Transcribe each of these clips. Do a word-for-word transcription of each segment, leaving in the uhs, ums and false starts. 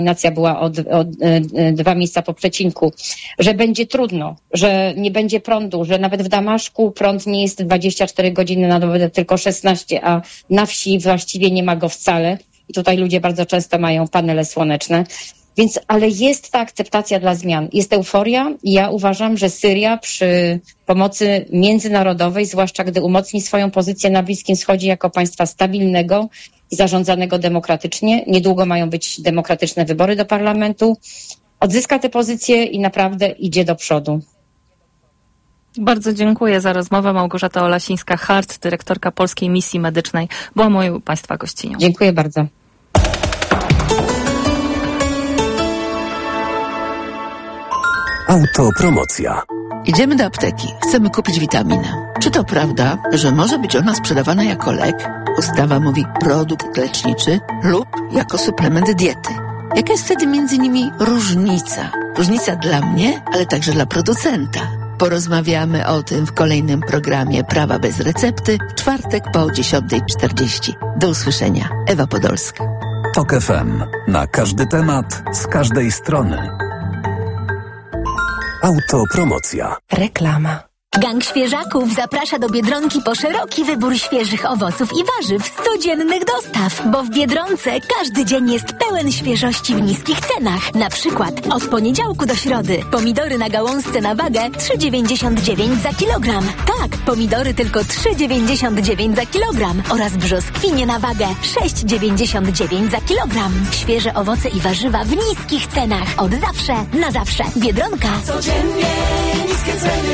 Nominacja była o, o, o dwa miejsca po przecinku, że będzie trudno, że nie będzie prądu, że nawet w Damaszku prąd nie jest dwadzieścia cztery godziny na dobę, tylko szesnaście, a na wsi właściwie nie ma go wcale. I tutaj ludzie bardzo często mają panele słoneczne. Więc, ale jest ta akceptacja dla zmian. Jest euforia i ja uważam, że Syria przy pomocy międzynarodowej, zwłaszcza gdy umocni swoją pozycję na Bliskim Wschodzie jako państwa stabilnego i zarządzanego demokratycznie, niedługo mają być demokratyczne wybory do parlamentu, odzyska tę pozycję i naprawdę idzie do przodu. Bardzo dziękuję za rozmowę. Małgorzata Olasińska-Hart, dyrektorka Polskiej Misji Medycznej, była moją Państwa gościnią. Dziękuję bardzo. Autopromocja. Idziemy do apteki. Chcemy kupić witaminę. Czy to prawda, że może być ona sprzedawana jako lek? Ustawa mówi produkt leczniczy lub jako suplement diety. Jaka jest wtedy między nimi różnica? Różnica dla mnie, ale także dla producenta. Porozmawiamy o tym w kolejnym programie Prawa bez recepty w czwartek po dziesiąta czterdzieści. Do usłyszenia. Ewa Podolska. Tok F M. Na każdy temat, z każdej strony. Autopromocja. Reklama. Gang Świeżaków zaprasza do Biedronki po szeroki wybór świeżych owoców i warzyw z codziennych dostaw, bo w Biedronce każdy dzień jest pełen świeżości w niskich cenach. Na przykład od poniedziałku do środy pomidory na gałązce na wagę trzy dziewięćdziesiąt dziewięć za kilogram. Tak, pomidory tylko trzy dziewięćdziesiąt dziewięć za kilogram oraz brzoskwinie na wagę sześć dziewięćdziesiąt dziewięć za kilogram. Świeże owoce i warzywa w niskich cenach. Od zawsze, na zawsze. Biedronka. Codziennie niskie ceny.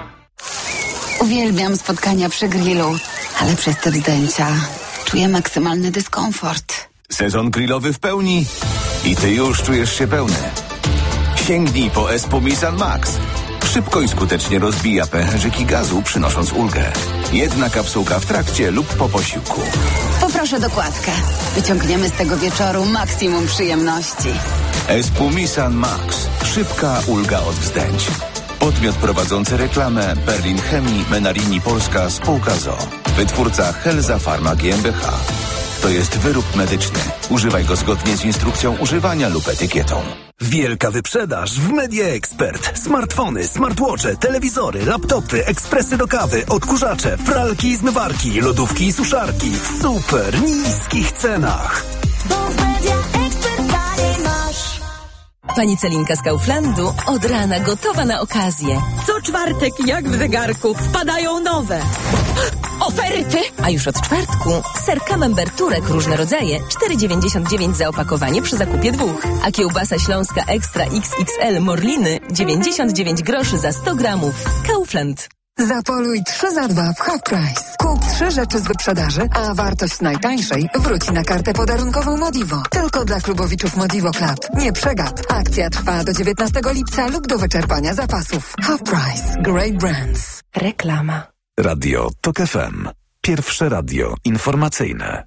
Uwielbiam spotkania przy grillu, ale przez te zdjęcia czuję maksymalny dyskomfort. Sezon grillowy w pełni i ty już czujesz się pełny. Sięgnij po Espumisan Max. Szybko i skutecznie rozbija pęcherzyki gazu, przynosząc ulgę. Jedna kapsułka w trakcie lub po posiłku. Poproszę dokładkę. Wyciągniemy z tego wieczoru maksimum przyjemności. Espumisan Max. Szybka ulga od wzdęć. Podmiot prowadzący reklamę Berlin Chemii Menarini Polska Spółka z o o. Wytwórca Helza Pharma G m b h. To jest wyrób medyczny. Używaj go zgodnie z instrukcją używania lub etykietą. Wielka wyprzedaż w Media Expert. Smartfony, smartwatche, telewizory, laptopy, ekspresy do kawy, odkurzacze, pralki i zmywarki, lodówki i suszarki w super niskich cenach. Bo w Media Expert taniej masz. Pani Celinka z Kauflandu od rana gotowa na okazję. Co czwartek, jak w zegarku, wpadają nowe oferty. A już od czwartku ser Camembert Turek różne rodzaje cztery dziewięćdziesiąt dziewięć za opakowanie przy zakupie dwóch. A kiełbasa śląska Ekstra X X L Morliny dziewięćdziesiąt dziewięć groszy za sto gramów. Kaufland. Zapoluj trzy za dwa w Half Price. Kup trzy rzeczy z wyprzedaży, a wartość najtańszej wróci na kartę podarunkową Modivo. Tylko dla klubowiczów Modivo Club. Nie przegap. Akcja trwa do dziewiętnastego lipca lub do wyczerpania zapasów. Half Price. Great Brands. Reklama. Radio Tok F M. Pierwsze radio informacyjne.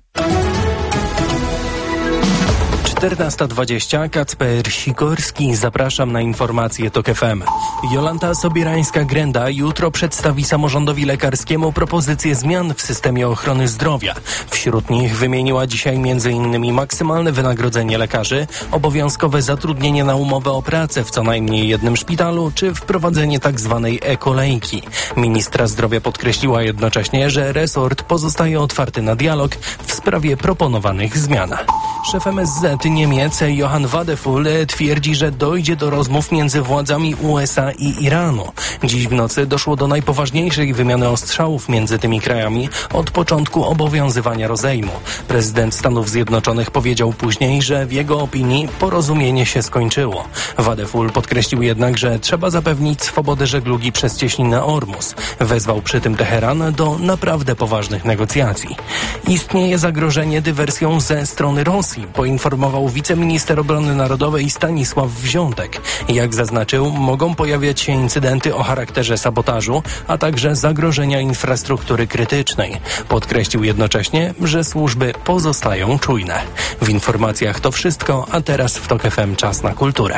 czternasta dwadzieścia, Kacper Sikorski, zapraszam na informacje Tok F M. Jolanta Sobierańska-Grenda jutro przedstawi samorządowi lekarskiemu propozycje zmian w systemie ochrony zdrowia. Wśród nich wymieniła dzisiaj między innymi maksymalne wynagrodzenie lekarzy, obowiązkowe zatrudnienie na umowę o pracę w co najmniej jednym szpitalu, czy wprowadzenie tzw. e-kolejki. Ministra zdrowia podkreśliła jednocześnie, że resort pozostaje otwarty na dialog w sprawie proponowanych zmian. Szef M S Z Niemiec Johann Wadephul twierdzi, że dojdzie do rozmów między władzami U S A i Iranu. Dziś w nocy doszło do najpoważniejszej wymiany ostrzałów między tymi krajami od początku obowiązywania rozejmu. Prezydent Stanów Zjednoczonych powiedział później, że w jego opinii porozumienie się skończyło. Wadephul podkreślił jednak, że trzeba zapewnić swobodę żeglugi przez cieśninę Ormus. Wezwał przy tym Teheran do naprawdę poważnych negocjacji. Istnieje zagrożenie dywersją ze strony Rosji, poinformował wiceminister obrony narodowej Stanisław Wziątek. Jak zaznaczył, mogą pojawiać się incydenty o charakterze sabotażu, a także zagrożenia infrastruktury krytycznej. Podkreślił jednocześnie, że służby pozostają czujne. W informacjach to wszystko, a teraz w Tok F M czas na kulturę.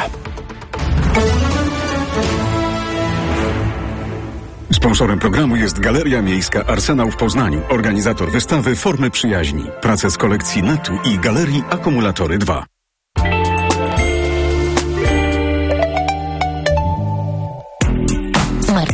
Sponsorem programu jest Galeria Miejska Arsenał w Poznaniu, organizator wystawy Formy Przyjaźni. Prace z kolekcji Netu i Galerii Akumulatory dwa.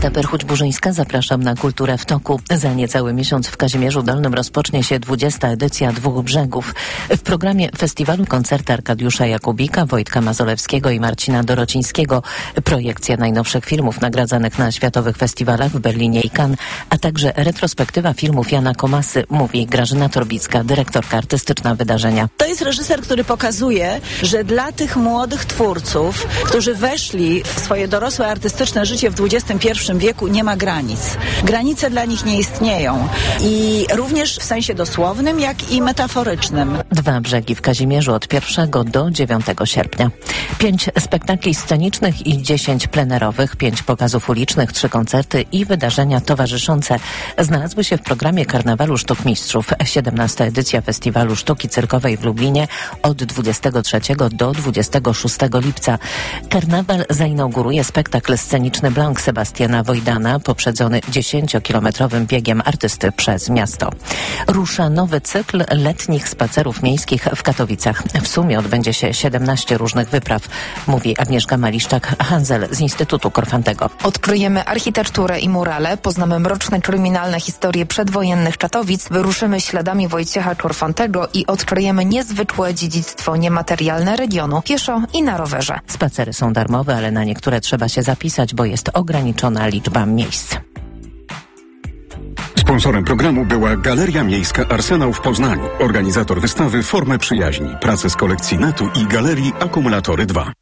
Magda Perchuć-Burzyńska, zapraszam na Kulturę w toku. Za niecały miesiąc w Kazimierzu Dolnym rozpocznie się dwudziesta edycja Dwóch Brzegów. W programie festiwalu koncerty Arkadiusza Jakubika, Wojtka Mazolewskiego i Marcina Dorocińskiego, projekcja najnowszych filmów nagradzanych na światowych festiwalach w Berlinie i Cannes, a także retrospektywa filmów Jana Komasy, mówi Grażyna Torbicka, dyrektorka artystyczna wydarzenia. To jest reżyser, który pokazuje, że dla tych młodych twórców, którzy weszli w swoje dorosłe artystyczne życie w dwudziestym pierwszym wieku, nie ma granic. Granice dla nich nie istnieją. I również w sensie dosłownym, jak i metaforycznym. Dwa brzegi w Kazimierzu od pierwszego do dziewiątego sierpnia. Pięć spektakli scenicznych i dziesięć plenerowych, pięć pokazów ulicznych, trzy koncerty i wydarzenia towarzyszące znalazły się w programie Karnawalu Sztuk Mistrzów. siedemnasta edycja Festiwalu Sztuki Cyrkowej w Lublinie od dwudziestego trzeciego do dwudziestego szóstego lipca. Karnawal zainauguruje spektakl sceniczny Blanc Sebastiana Wojdana, poprzedzony dziesięciokilometrowym biegiem artysty przez miasto. Rusza nowy cykl letnich spacerów miejskich w Katowicach. W sumie odbędzie się siedemnaście różnych wypraw, mówi Agnieszka Maliszczak-Hanzel z Instytutu Korfantego. Odkryjemy architekturę i murale, poznamy mroczne kryminalne historie przedwojennych Czatowic, wyruszymy śladami Wojciecha Korfantego i odkryjemy niezwykłe dziedzictwo niematerialne regionu pieszo i na rowerze. Spacery są darmowe, ale na niektóre trzeba się zapisać, bo jest ograniczona liczba miejsc. Sponsorem programu była Galeria Miejska Arsenał w Poznaniu. Organizator wystawy Formę Przyjaźni. Prace z kolekcji Netu i Galerii Akumulatory dwa.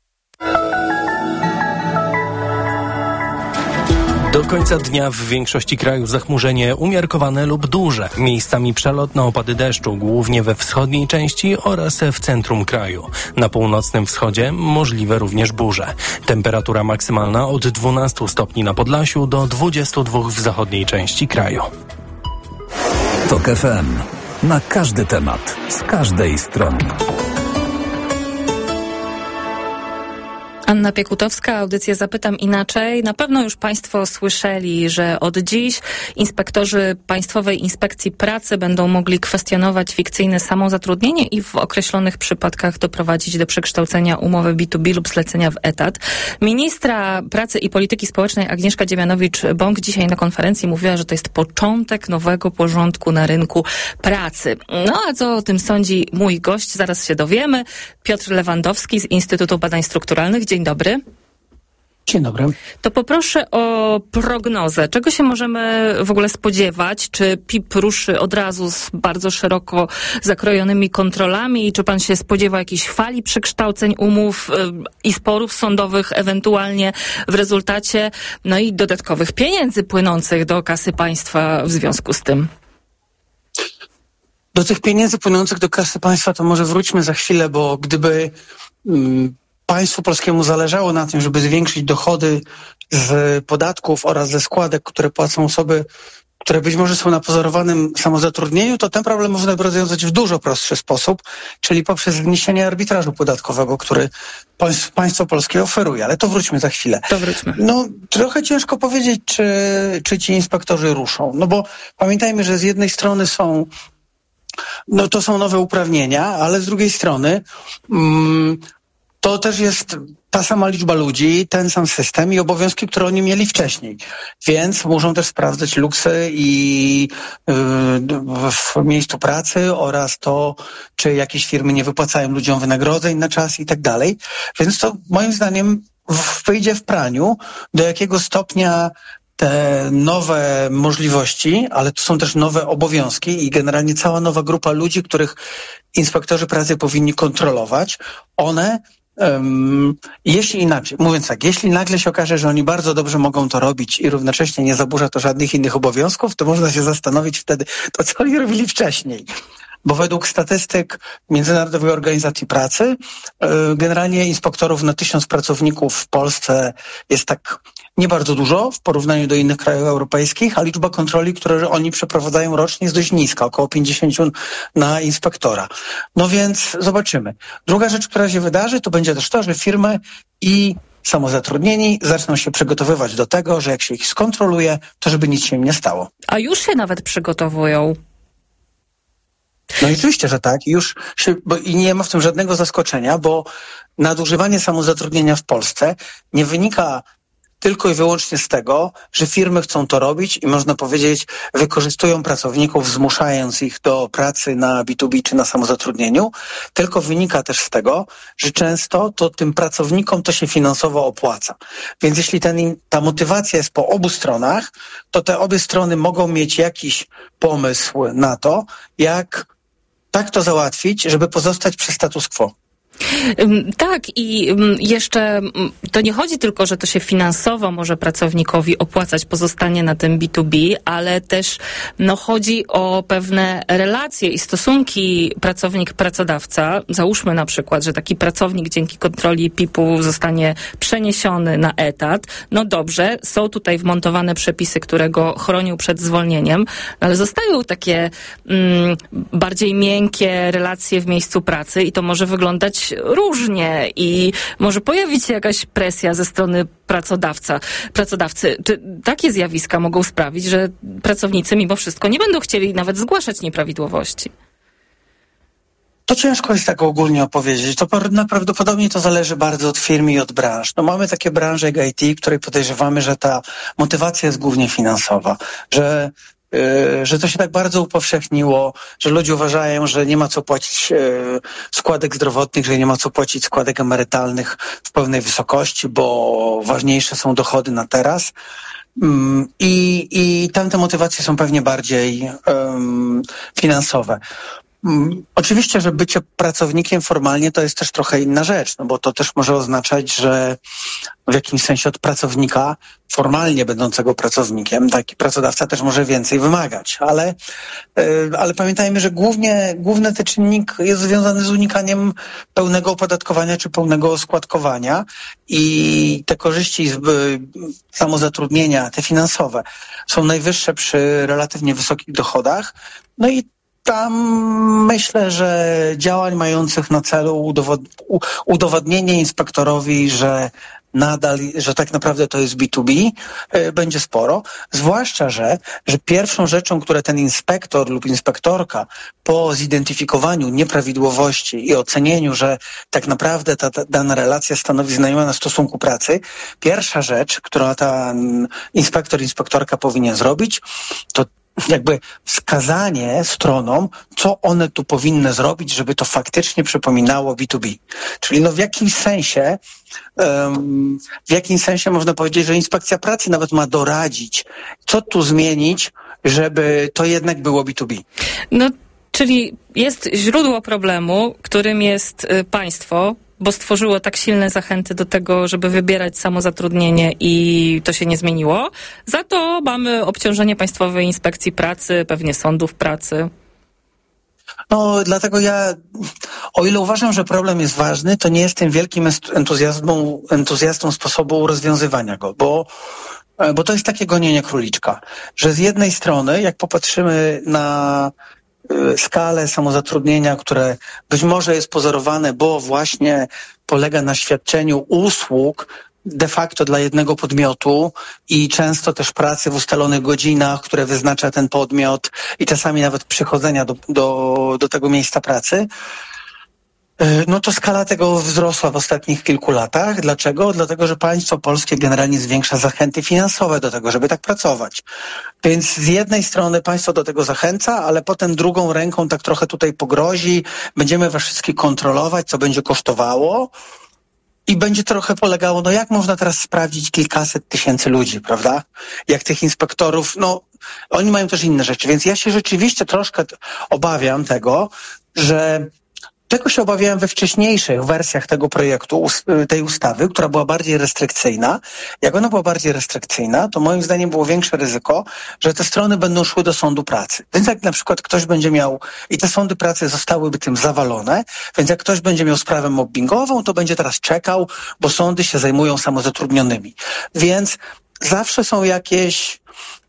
Do końca dnia w większości kraju zachmurzenie umiarkowane lub duże. Miejscami przelotne opady deszczu, głównie we wschodniej części oraz w centrum kraju. Na północnym wschodzie możliwe również burze. Temperatura maksymalna od dwunastu stopni na Podlasiu do dwudziestu dwóch w zachodniej części kraju. Tok F M. Na każdy temat, z każdej strony. Anna Piekutowska, audycję Zapytam Inaczej. Na pewno już Państwo słyszeli, że od dziś inspektorzy Państwowej Inspekcji Pracy będą mogli kwestionować fikcyjne samozatrudnienie i w określonych przypadkach doprowadzić do przekształcenia umowy B dwa B lub zlecenia w etat. Ministra Pracy i Polityki Społecznej Agnieszka Dziemianowicz-Bąk dzisiaj na konferencji mówiła, że to jest początek nowego porządku na rynku pracy. No a co o tym sądzi mój gość? Zaraz się dowiemy. Piotr Lewandowski z Instytutu Badań Strukturalnych. Dzień dobry. Dzień dobry. To poproszę o prognozę. Czego się możemy w ogóle spodziewać? Czy P I P ruszy od razu z bardzo szeroko zakrojonymi kontrolami? Czy pan się spodziewa jakiejś fali przekształceń umów i sporów sądowych ewentualnie w rezultacie, no i dodatkowych pieniędzy płynących do kasy państwa w związku z tym? Do tych pieniędzy płynących do kasy państwa to może wróćmy za chwilę, bo gdyby mm, państwu polskiemu zależało na tym, żeby zwiększyć dochody z podatków oraz ze składek, które płacą osoby, które być może są na pozorowanym samozatrudnieniu, to ten problem można by rozwiązać w dużo prostszy sposób, czyli poprzez wniesienie arbitrażu podatkowego, który państwo polskie oferuje. Ale to wróćmy za chwilę. To wróćmy. No, trochę ciężko powiedzieć, czy, czy ci inspektorzy ruszą. No bo pamiętajmy, że z jednej strony są no to są nowe uprawnienia, ale z drugiej strony mm, to też jest ta sama liczba ludzi, ten sam system i obowiązki, które oni mieli wcześniej. Więc muszą też sprawdzać luksy i yy, w miejscu pracy oraz to, czy jakieś firmy nie wypłacają ludziom wynagrodzeń na czas i tak dalej. Więc to moim zdaniem wyjdzie w praniu, do jakiego stopnia te nowe możliwości, ale to są też nowe obowiązki i generalnie cała nowa grupa ludzi, których inspektorzy pracy powinni kontrolować, one Um, jeśli inaczej, mówiąc tak, jeśli nagle się okaże, że oni bardzo dobrze mogą to robić i równocześnie nie zaburza to żadnych innych obowiązków, to można się zastanowić wtedy, to co oni robili wcześniej. Bo według statystyk Międzynarodowej Organizacji Pracy yy, generalnie inspektorów na tysiąc pracowników w Polsce jest tak nie bardzo dużo w porównaniu do innych krajów europejskich, a liczba kontroli, które oni przeprowadzają rocznie jest dość niska, około pięćdziesiąt na inspektora. No więc zobaczymy. Druga rzecz, która się wydarzy, to będzie też to, że firmy i samozatrudnieni zaczną się przygotowywać do tego, że jak się ich skontroluje, to żeby nic się im nie stało. A już się nawet przygotowują. No i oczywiście, że tak. Już się, bo i nie ma w tym żadnego zaskoczenia, bo nadużywanie samozatrudnienia w Polsce nie wynika tylko i wyłącznie z tego, że firmy chcą to robić i można powiedzieć, wykorzystują pracowników, zmuszając ich do pracy na B dwa B czy na samozatrudnieniu, tylko wynika też z tego, że często to tym pracownikom to się finansowo opłaca. Więc jeśli ten, ta motywacja jest po obu stronach, to te obie strony mogą mieć jakiś pomysł na to, jak tak to załatwić, żeby pozostać przy status quo. Tak, i jeszcze to nie chodzi tylko, że to się finansowo może pracownikowi opłacać pozostanie na tym B dwa B, ale też no, chodzi o pewne relacje i stosunki pracownik-pracodawca. Załóżmy na przykład, że taki pracownik dzięki kontroli P I P-u zostanie przeniesiony na etat. No dobrze, są tutaj wmontowane przepisy, które go chronią przed zwolnieniem, ale zostają takie mm, bardziej miękkie relacje w miejscu pracy i to może wyglądać różnie i może pojawić się jakaś presja ze strony pracodawca, pracodawcy. Czy takie zjawiska mogą sprawić, że pracownicy mimo wszystko nie będą chcieli nawet zgłaszać nieprawidłowości? To ciężko jest tak ogólnie opowiedzieć. To prawdopodobnie to zależy bardzo od firmy i od branż. No mamy takie branże jak I T, której podejrzewamy, że ta motywacja jest głównie finansowa, że Yy, że to się tak bardzo upowszechniło, że ludzie uważają, że nie ma co płacić yy, składek zdrowotnych, że nie ma co płacić składek emerytalnych w pełnej wysokości, bo ważniejsze są dochody na teraz. Yy, I, i tam te motywacje są pewnie bardziej yy, finansowe. Hmm. Oczywiście, że bycie pracownikiem formalnie to jest też trochę inna rzecz, no bo to też może oznaczać, że w jakimś sensie od pracownika formalnie będącego pracownikiem taki pracodawca też może więcej wymagać, ale, yy, ale pamiętajmy, że głównie, główny ten czynnik jest związany z unikaniem pełnego opodatkowania czy pełnego składkowania i te korzyści z yy, samozatrudnienia, te finansowe, są najwyższe przy relatywnie wysokich dochodach, no i tam myślę, że działań mających na celu udowod- udowodnienie inspektorowi, że nadal, że tak naprawdę to jest B dwa B, y, będzie sporo. Zwłaszcza, że, że pierwszą rzeczą, które ten inspektor lub inspektorka po zidentyfikowaniu nieprawidłowości i ocenieniu, że tak naprawdę ta, ta dana relacja stanowi znamiona stosunku pracy, pierwsza rzecz, którą ten inspektor, inspektorka powinien zrobić, to jakby wskazanie stronom, co one tu powinny zrobić, żeby to faktycznie przypominało B dwa B. Czyli no w jakimś sensie, um, w jakimś sensie można powiedzieć, że inspekcja pracy nawet ma doradzić, co tu zmienić, żeby to jednak było B dwa B. No, czyli jest źródło problemu, którym jest państwo, bo stworzyło tak silne zachęty do tego, żeby wybierać samozatrudnienie i to się nie zmieniło. Za to mamy obciążenie Państwowej Inspekcji Pracy, pewnie sądów pracy. No, dlatego ja, o ile uważam, że problem jest ważny, to nie jestem wielkim entuzjastą, entuzjastą sposobu rozwiązywania go, bo bo to jest takie gonienie króliczka, że z jednej strony, jak popatrzymy na skalę samozatrudnienia, które być może jest pozorowane, bo właśnie polega na świadczeniu usług de facto dla jednego podmiotu i często też pracy w ustalonych godzinach, które wyznacza ten podmiot i czasami nawet przychodzenia do, do, do tego miejsca pracy, no to skala tego wzrosła w ostatnich kilku latach. Dlaczego? Dlatego, że państwo polskie generalnie zwiększa zachęty finansowe do tego, żeby tak pracować. Więc z jednej strony państwo do tego zachęca, ale potem drugą ręką tak trochę tutaj pogrozi, będziemy was wszystkich kontrolować, co będzie kosztowało i będzie trochę polegało, no jak można teraz sprawdzić kilkaset tysięcy ludzi, prawda? Jak tych inspektorów, no oni mają też inne rzeczy, więc ja się rzeczywiście troszkę obawiam tego, że Tego się obawiałem we wcześniejszych wersjach tego projektu, tej ustawy, która była bardziej restrykcyjna. Jak ona była bardziej restrykcyjna, to moim zdaniem było większe ryzyko, że te strony będą szły do sądu pracy. Więc jak na przykład ktoś będzie miał, i te sądy pracy zostałyby tym zawalone, więc jak ktoś będzie miał sprawę mobbingową, to będzie teraz czekał, bo sądy się zajmują samozatrudnionymi. Więc zawsze są jakieś...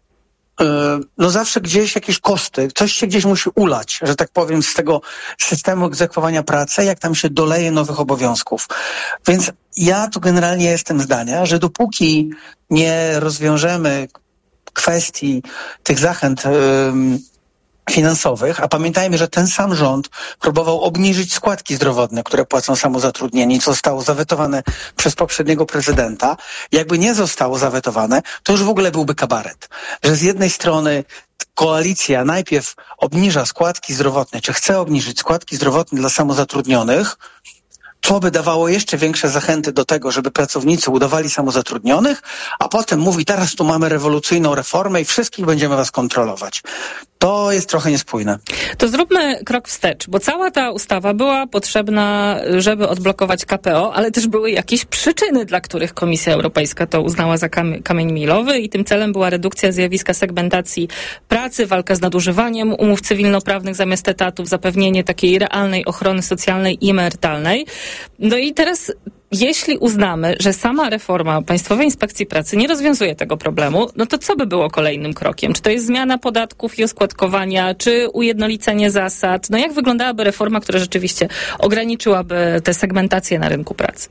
no zawsze gdzieś jakieś koszty, coś się gdzieś musi ulać, że tak powiem, z tego systemu egzekwowania pracy, jak tam się doleje nowych obowiązków. Więc ja tu generalnie jestem zdania, że dopóki nie rozwiążemy kwestii tych zachęt finansowych, a pamiętajmy, że ten sam rząd próbował obniżyć składki zdrowotne, które płacą samozatrudnieni, co zostało zawetowane przez poprzedniego prezydenta. Jakby nie zostało zawetowane, to już w ogóle byłby kabaret. Że z jednej strony koalicja najpierw obniża składki zdrowotne, czy chce obniżyć składki zdrowotne dla samozatrudnionych, co by dawało jeszcze większe zachęty do tego, żeby pracownicy udawali samozatrudnionych, a potem mówi, teraz tu mamy rewolucyjną reformę i wszystkich będziemy was kontrolować. To jest trochę niespójne. To zróbmy krok wstecz, bo cała ta ustawa była potrzebna, żeby odblokować K P O, ale też były jakieś przyczyny, dla których Komisja Europejska to uznała za kam- kamień milowy i tym celem była redukcja zjawiska segmentacji pracy, walka z nadużywaniem umów cywilnoprawnych zamiast etatów, zapewnienie takiej realnej ochrony socjalnej i emerytalnej. No i teraz, jeśli uznamy, że sama reforma Państwowej Inspekcji Pracy nie rozwiązuje tego problemu, no to co by było kolejnym krokiem? Czy to jest zmiana podatków i oskładkowania, czy ujednolicenie zasad? No jak wyglądałaby reforma, która rzeczywiście ograniczyłaby tę segmentację na rynku pracy?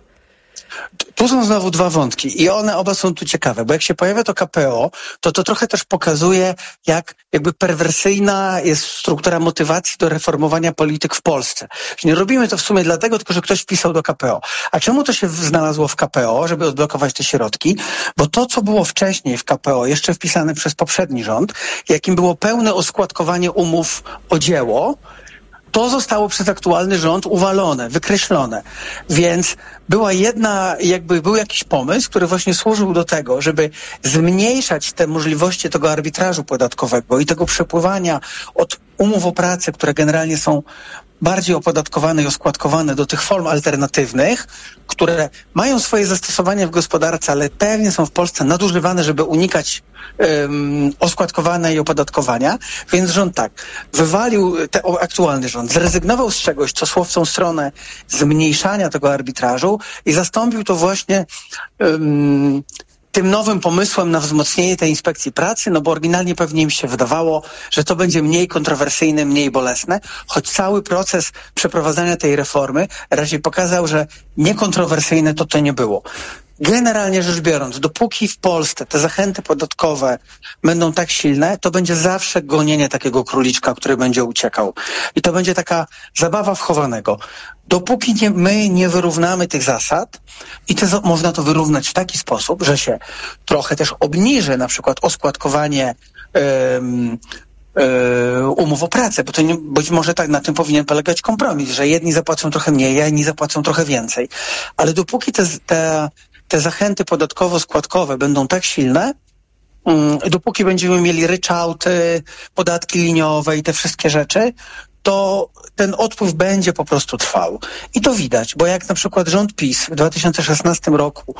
Tu są znowu dwa wątki i one oba są tu ciekawe, bo jak się pojawia to K P O, to to trochę też pokazuje, jak jakby perwersyjna jest struktura motywacji do reformowania polityk w Polsce. Nie robimy to w sumie dlatego, tylko że ktoś wpisał do K P O. A czemu to się znalazło w K P O, żeby odblokować te środki? Bo to, co było wcześniej w K P O, jeszcze wpisane przez poprzedni rząd, jakim było pełne oskładkowanie umów o dzieło, to zostało przez aktualny rząd uwalone, wykreślone. Więc była jedna, jakby był jakiś pomysł, który właśnie służył do tego, żeby zmniejszać te możliwości tego arbitrażu podatkowego i tego przepływania od umów o pracę, które generalnie są bardziej opodatkowane i oskładkowane do tych form alternatywnych, które mają swoje zastosowanie w gospodarce, ale pewnie są w Polsce nadużywane, żeby unikać um, oskładkowania i opodatkowania. Więc rząd tak, wywalił, te, o, aktualny rząd, zrezygnował z czegoś, co szło w tą stronę zmniejszania tego arbitrażu i zastąpił to właśnie um, tym nowym pomysłem na wzmocnienie tej inspekcji pracy, no bo oryginalnie pewnie im się wydawało, że to będzie mniej kontrowersyjne, mniej bolesne, choć cały proces przeprowadzania tej reformy raczej pokazał, że niekontrowersyjne to to nie było. Generalnie rzecz biorąc, dopóki w Polsce te zachęty podatkowe będą tak silne, to będzie zawsze gonienie takiego króliczka, który będzie uciekał. I to będzie taka zabawa wchowanego. Dopóki nie, my nie wyrównamy tych zasad, i te, można to wyrównać w taki sposób, że się trochę też obniży na przykład oskładkowanie um, umów o pracę, bo to nie, być może tak na tym powinien polegać kompromis, że jedni zapłacą trochę mniej, a inni zapłacą trochę więcej. Ale dopóki te, te, te zachęty podatkowo-składkowe będą tak silne, um, dopóki będziemy mieli ryczałty, podatki liniowe i te wszystkie rzeczy, to ten odpływ będzie po prostu trwał. I to widać, bo jak na przykład rząd PiS w dwa tysiące szesnastym roku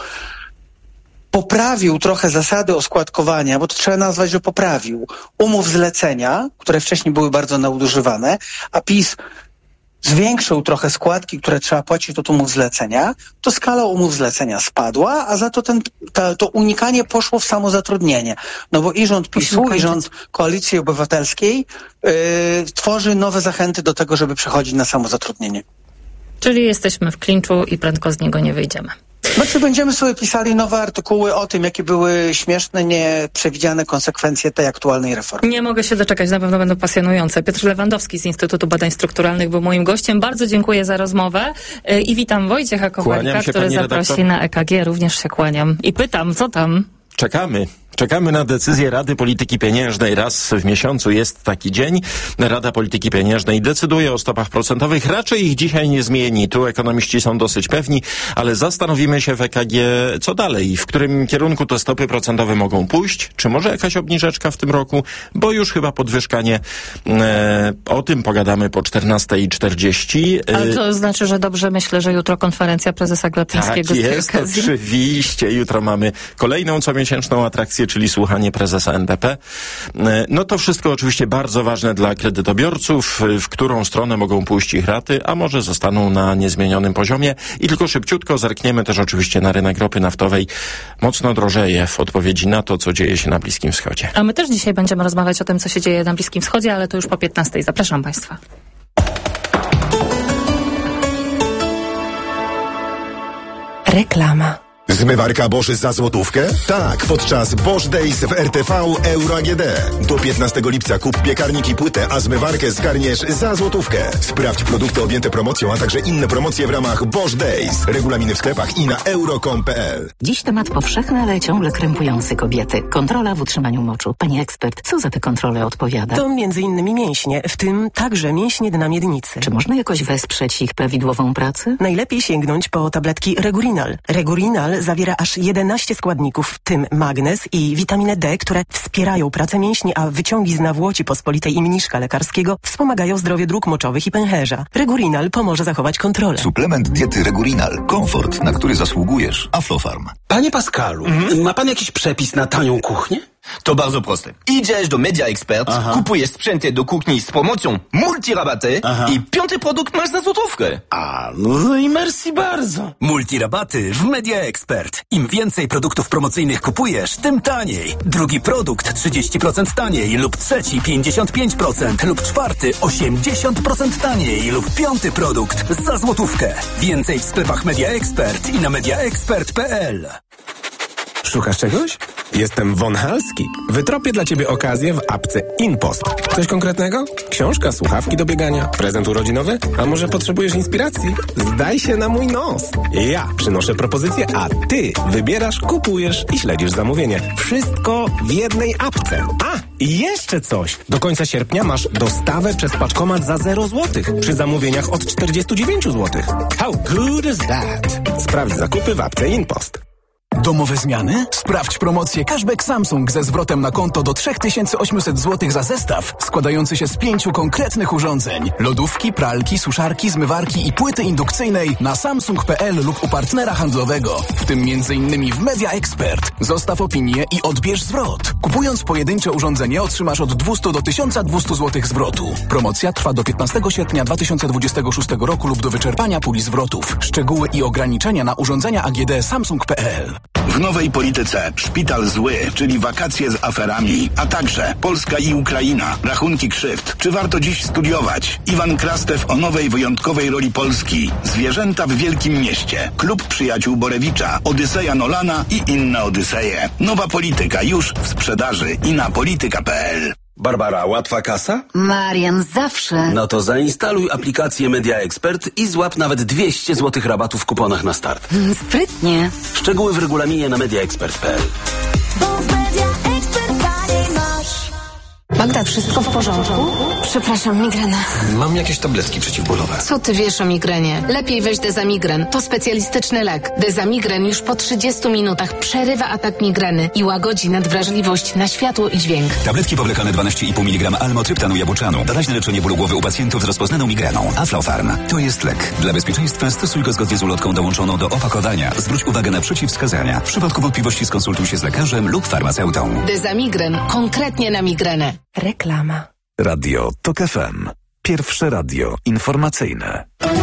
poprawił trochę zasady oskładkowania, bo to trzeba nazwać, że poprawił, umów zlecenia, które wcześniej były bardzo nadużywane, a PiS zwiększył trochę składki, które trzeba płacić od umów zlecenia, to skala umów zlecenia spadła, a za to ten, ta, to unikanie poszło w samozatrudnienie. No bo i rząd PiSu, i rząd Koalicji Obywatelskiej yy, tworzy nowe zachęty do tego, żeby przechodzić na samozatrudnienie. Czyli jesteśmy w klinczu i prędko z niego nie wyjdziemy. Znaczy będziemy sobie pisali nowe artykuły o tym, jakie były śmieszne, nieprzewidziane konsekwencje tej aktualnej reformy. Nie mogę się doczekać, na pewno będą pasjonujące. Piotr Lewandowski z Instytutu Badań Strukturalnych był moim gościem. Bardzo dziękuję za rozmowę i witam Wojciecha Kowalika, który zaprosi redaktor. na E K G. Również się kłaniam. I pytam, co tam? Czekamy. Czekamy na decyzję Rady Polityki Pieniężnej. Raz w miesiącu jest taki dzień. Rada Polityki Pieniężnej decyduje o stopach procentowych. Raczej ich dzisiaj nie zmieni. Tu ekonomiści są dosyć pewni, ale zastanowimy się w E K G, co dalej. W którym kierunku te stopy procentowe mogą pójść? Czy może jakaś obniżeczka w tym roku? Bo już chyba podwyżka nie. E, o tym pogadamy po czternastej czterdzieści. E, ale to znaczy, że dobrze myślę, że jutro konferencja prezesa Glapińskiego. Tak jest, oczywiście. Jutro mamy kolejną comiesięczną atrakcję, czyli słuchanie prezesa N B P. No to wszystko oczywiście bardzo ważne dla kredytobiorców, w którą stronę mogą pójść ich raty, a może zostaną na niezmienionym poziomie. I tylko szybciutko zerkniemy też oczywiście na rynek ropy naftowej. Mocno drożeje w odpowiedzi na to, co dzieje się na Bliskim Wschodzie. A my też dzisiaj będziemy rozmawiać o tym, co się dzieje na Bliskim Wschodzie, ale to już po piętnastej. Zapraszam Państwa. Reklama. Zmywarka Bosch za złotówkę? Tak, podczas Bosch Days w R T V Euro A G D. Do piętnastego lipca kup piekarnik i płytę, a zmywarkę zgarniesz za złotówkę. Sprawdź produkty objęte promocją, a także inne promocje w ramach Bosch Days. Regulaminy w sklepach i na euro kropka com kropka p l. Dziś temat powszechny, ale ciągle krępujący kobiety. Kontrola w utrzymaniu moczu. Pani ekspert, co za te kontrole odpowiada? To między innymi mięśnie, w tym także mięśnie dna miednicy. Czy można jakoś wesprzeć ich prawidłową pracę? Najlepiej sięgnąć po tabletki Regurinal. Regurinal zawiera aż jedenaście składników, w tym magnez i witaminę D, które wspierają pracę mięśni, a wyciągi z nawłoci pospolitej i mniszka lekarskiego wspomagają zdrowie dróg moczowych i pęcherza. Regurinal pomoże zachować kontrolę. Suplement diety Regurinal. Komfort, na który zasługujesz. Aflofarm. Panie Pascalu, mhm. ma pan jakiś przepis na tanią kuchnię? To bardzo proste. Idziesz do Media Expert, Aha. kupujesz sprzęty do kuchni z promocją multirabaty Aha. i piąty produkt masz za złotówkę. A, no i merci bardzo. Multirabaty w Media Expert. Im więcej produktów promocyjnych kupujesz, tym taniej. Drugi produkt trzydzieści procent taniej lub trzeci pięćdziesiąt pięć procent lub czwarty osiemdziesiąt procent taniej lub piąty produkt za złotówkę. Więcej w sklepach Media Expert i na media expert kropka p l. Szukasz czegoś? Jestem Von Halski. Wytropię dla Ciebie okazję w apce InPost. Coś konkretnego? Książka, słuchawki do biegania, prezent urodzinowy? A może potrzebujesz inspiracji? Zdaj się na mój nos. Ja przynoszę propozycję, a Ty wybierasz, kupujesz i śledzisz zamówienie. Wszystko w jednej apce. A, i jeszcze coś. Do końca sierpnia masz dostawę przez paczkomat za zero złotych przy zamówieniach od czterdzieści dziewięć złotych. How good is that? Sprawdź zakupy w apce InPost. Domowe zmiany? Sprawdź promocję Cashback Samsung ze zwrotem na konto do trzy tysiące osiemset złotych za zestaw składający się z pięciu konkretnych urządzeń. Lodówki, pralki, suszarki, zmywarki i płyty indukcyjnej na samsung kropka p l lub u partnera handlowego, w tym między innymi w Media Expert. Zostaw opinię i odbierz zwrot. Kupując pojedyncze urządzenie otrzymasz od dwieście do tysiąca dwieście złotych zwrotu. Promocja trwa do piętnastego sierpnia dwa tysiące dwudziestego szóstego roku lub do wyczerpania puli zwrotów. Szczegóły i ograniczenia na urządzenia A G D samsung kropka p l. W nowej polityce szpital zły, czyli wakacje z aferami, a także Polska i Ukraina, rachunki krzywd. Czy warto dziś studiować? Iwan Krastew o nowej wyjątkowej roli Polski. Zwierzęta w Wielkim Mieście. Klub Przyjaciół Borewicza. Odyseja Nolana i inne Odyseje. Nowa polityka już w sprzedaży i na polityka kropka p l. Barbara, łatwa kasa? Marian, zawsze. No to zainstaluj aplikację Media Expert i złap nawet dwieście złotych rabatu w kuponach na start. Sprytnie. Szczegóły w regulaminie na media expert kropka p l. Magda, wszystko w porządku? Przepraszam, migrena. Mam jakieś tabletki przeciwbólowe. Co ty wiesz o migrenie? Lepiej weź Dezamigren. To specjalistyczny lek. Dezamigren już po trzydziestu minutach przerywa atak migreny i łagodzi nadwrażliwość na światło i dźwięk. Tabletki powlekane dwanaście i pół miligrama almotryptanu jabłczanu. Doraźne leczenie bólu głowy u pacjentów z rozpoznaną migreną. Aflofarm. To jest lek. Dla bezpieczeństwa stosuj go zgodnie z ulotką dołączoną do opakowania. Zwróć uwagę na przeciwwskazania. W przypadku wątpliwości skonsultuj się z lekarzem lub farmaceutą. Dezamigren. Konkretnie na migrenę. Reklama. Radio TOK F M. Pierwsze radio informacyjne.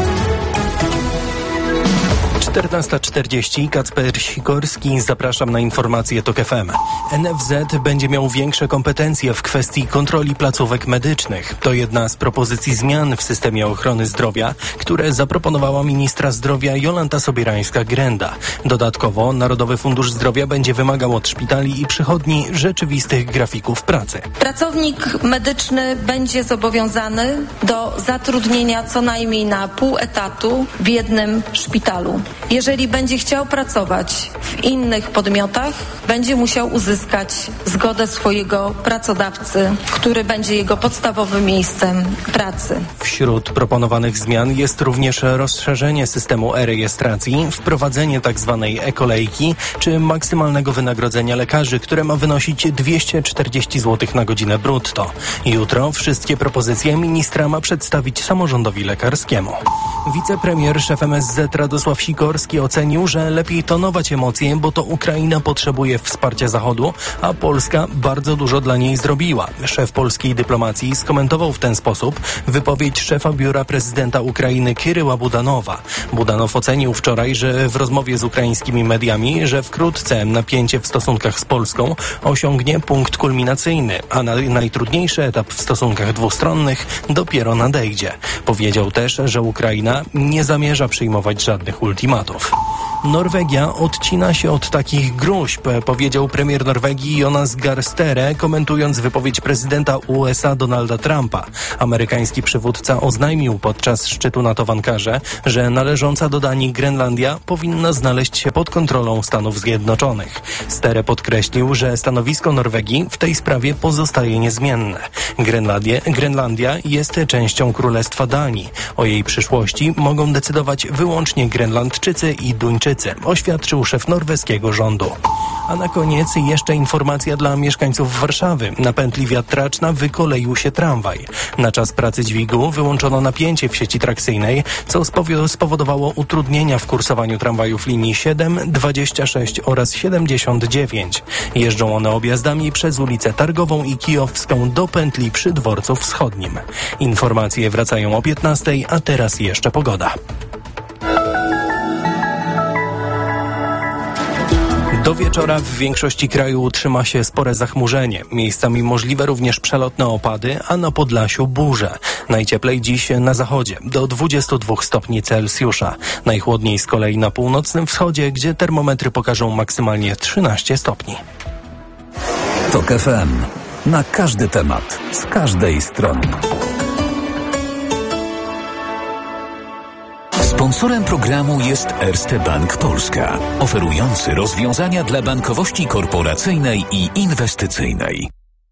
czternasta czterdzieści, Kacper Sikorski, zapraszam na informacje TOK F M. N F Z będzie miał większe kompetencje w kwestii kontroli placówek medycznych. To jedna z propozycji zmian w systemie ochrony zdrowia, które zaproponowała ministra zdrowia Jolanta Sobierańska-Grenda. Dodatkowo Narodowy Fundusz Zdrowia będzie wymagał od szpitali i przychodni rzeczywistych grafików pracy. Pracownik medyczny będzie zobowiązany do zatrudnienia co najmniej na pół etatu w jednym szpitalu. Jeżeli będzie chciał pracować w innych podmiotach, będzie musiał uzyskać zgodę swojego pracodawcy, który będzie jego podstawowym miejscem pracy. Wśród proponowanych zmian jest również rozszerzenie systemu e-rejestracji, wprowadzenie tzw. e-kolejki czy maksymalnego wynagrodzenia lekarzy, które ma wynosić dwieście czterdzieści złotych na godzinę brutto. Jutro wszystkie propozycje ministra ma przedstawić samorządowi lekarskiemu. Wicepremier, szef M S Z Radosław Sikorski ocenił, że lepiej tonować emocje, bo to Ukraina potrzebuje wsparcia Zachodu, a Polska bardzo dużo dla niej zrobiła. Szef polskiej dyplomacji skomentował w ten sposób wypowiedź szefa biura prezydenta Ukrainy Kiryła Budanowa. Budanow ocenił wczoraj, że w rozmowie z ukraińskimi mediami, że wkrótce napięcie w stosunkach z Polską osiągnie punkt kulminacyjny, a na najtrudniejszy etap w stosunkach dwustronnych dopiero nadejdzie. Powiedział też, że Ukraina nie zamierza przyjmować żadnych ultimatów. tematów. Norwegia odcina się od takich gruźb, powiedział premier Norwegii Jonas Gahr Støre, komentując wypowiedź prezydenta U S A Donalda Trumpa. Amerykański przywódca oznajmił podczas szczytu NATO w Ankarze, że należąca do Danii Grenlandia powinna znaleźć się pod kontrolą Stanów Zjednoczonych. Støre podkreślił, że stanowisko Norwegii w tej sprawie pozostaje niezmienne. Grenlandia, Grenlandia jest częścią Królestwa Danii. O jej przyszłości mogą decydować wyłącznie Grenlandczycy i Duńczycy, oświadczył szef norweskiego rządu. A na koniec jeszcze informacja dla mieszkańców Warszawy. Na pętli Wiatraczna wykoleił się tramwaj. Na czas pracy dźwigu wyłączono napięcie w sieci trakcyjnej, co spowodowało utrudnienia w kursowaniu tramwajów linii siedem, dwadzieścia sześć oraz siedemdziesiąt dziewięć. Jeżdżą one objazdami przez ulicę Targową i Kijowską do pętli przy Dworcu Wschodnim. Informacje wracają o piętnastej, a teraz jeszcze pogoda. Do wieczora w większości kraju utrzyma się spore zachmurzenie. Miejscami możliwe również przelotne opady, a na Podlasiu burze. Najcieplej dziś na zachodzie, do dwudziestu dwóch stopni Celsjusza. Najchłodniej z kolei na północnym wschodzie, gdzie termometry pokażą maksymalnie trzynaście stopni. TOK F M. Na każdy temat, z każdej strony. Sponsorem programu jest Erste Bank Polska, oferujący rozwiązania dla bankowości korporacyjnej i inwestycyjnej.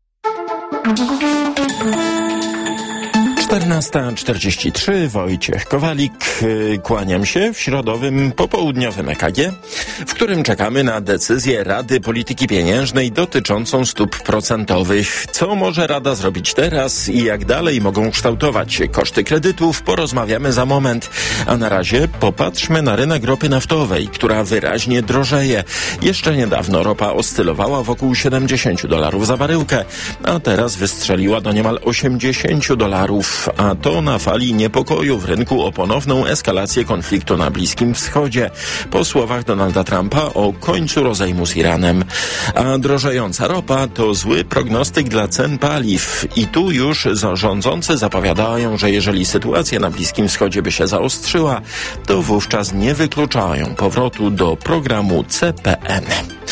czternasta czterdzieści trzy, Wojciech Kowalik, kłaniam się w środowym popołudniowym E K G, w którym czekamy na decyzję Rady Polityki Pieniężnej dotyczącą stóp procentowych. Co może Rada zrobić teraz i jak dalej mogą kształtować się koszty kredytów, porozmawiamy za moment. A na razie popatrzmy na rynek ropy naftowej, która wyraźnie drożeje. Jeszcze niedawno ropa oscylowała wokół siedemdziesiąt dolarów za baryłkę, a teraz wystrzeliła do niemal osiemdziesiąt dolarów. A to na fali niepokoju w rynku o ponowną eskalację konfliktu na Bliskim Wschodzie. Po słowach Donalda Trumpa o końcu rozejmu z Iranem. A drożejąca ropa to zły prognostyk dla cen paliw. I tu już rządzący zapowiadają, że jeżeli sytuacja na Bliskim Wschodzie by się zaostrzyła, to wówczas nie wykluczają powrotu do programu C P N.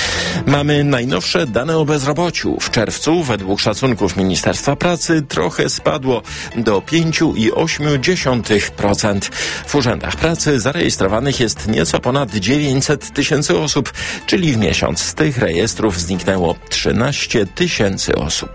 Mamy najnowsze dane o bezrobociu. W czerwcu według szacunków Ministerstwa Pracy trochę spadło do pięć przecinek osiem procent. W urzędach pracy zarejestrowanych jest nieco ponad dziewięćset tysięcy osób, czyli w miesiąc z tych rejestrów zniknęło trzynaście tysięcy osób.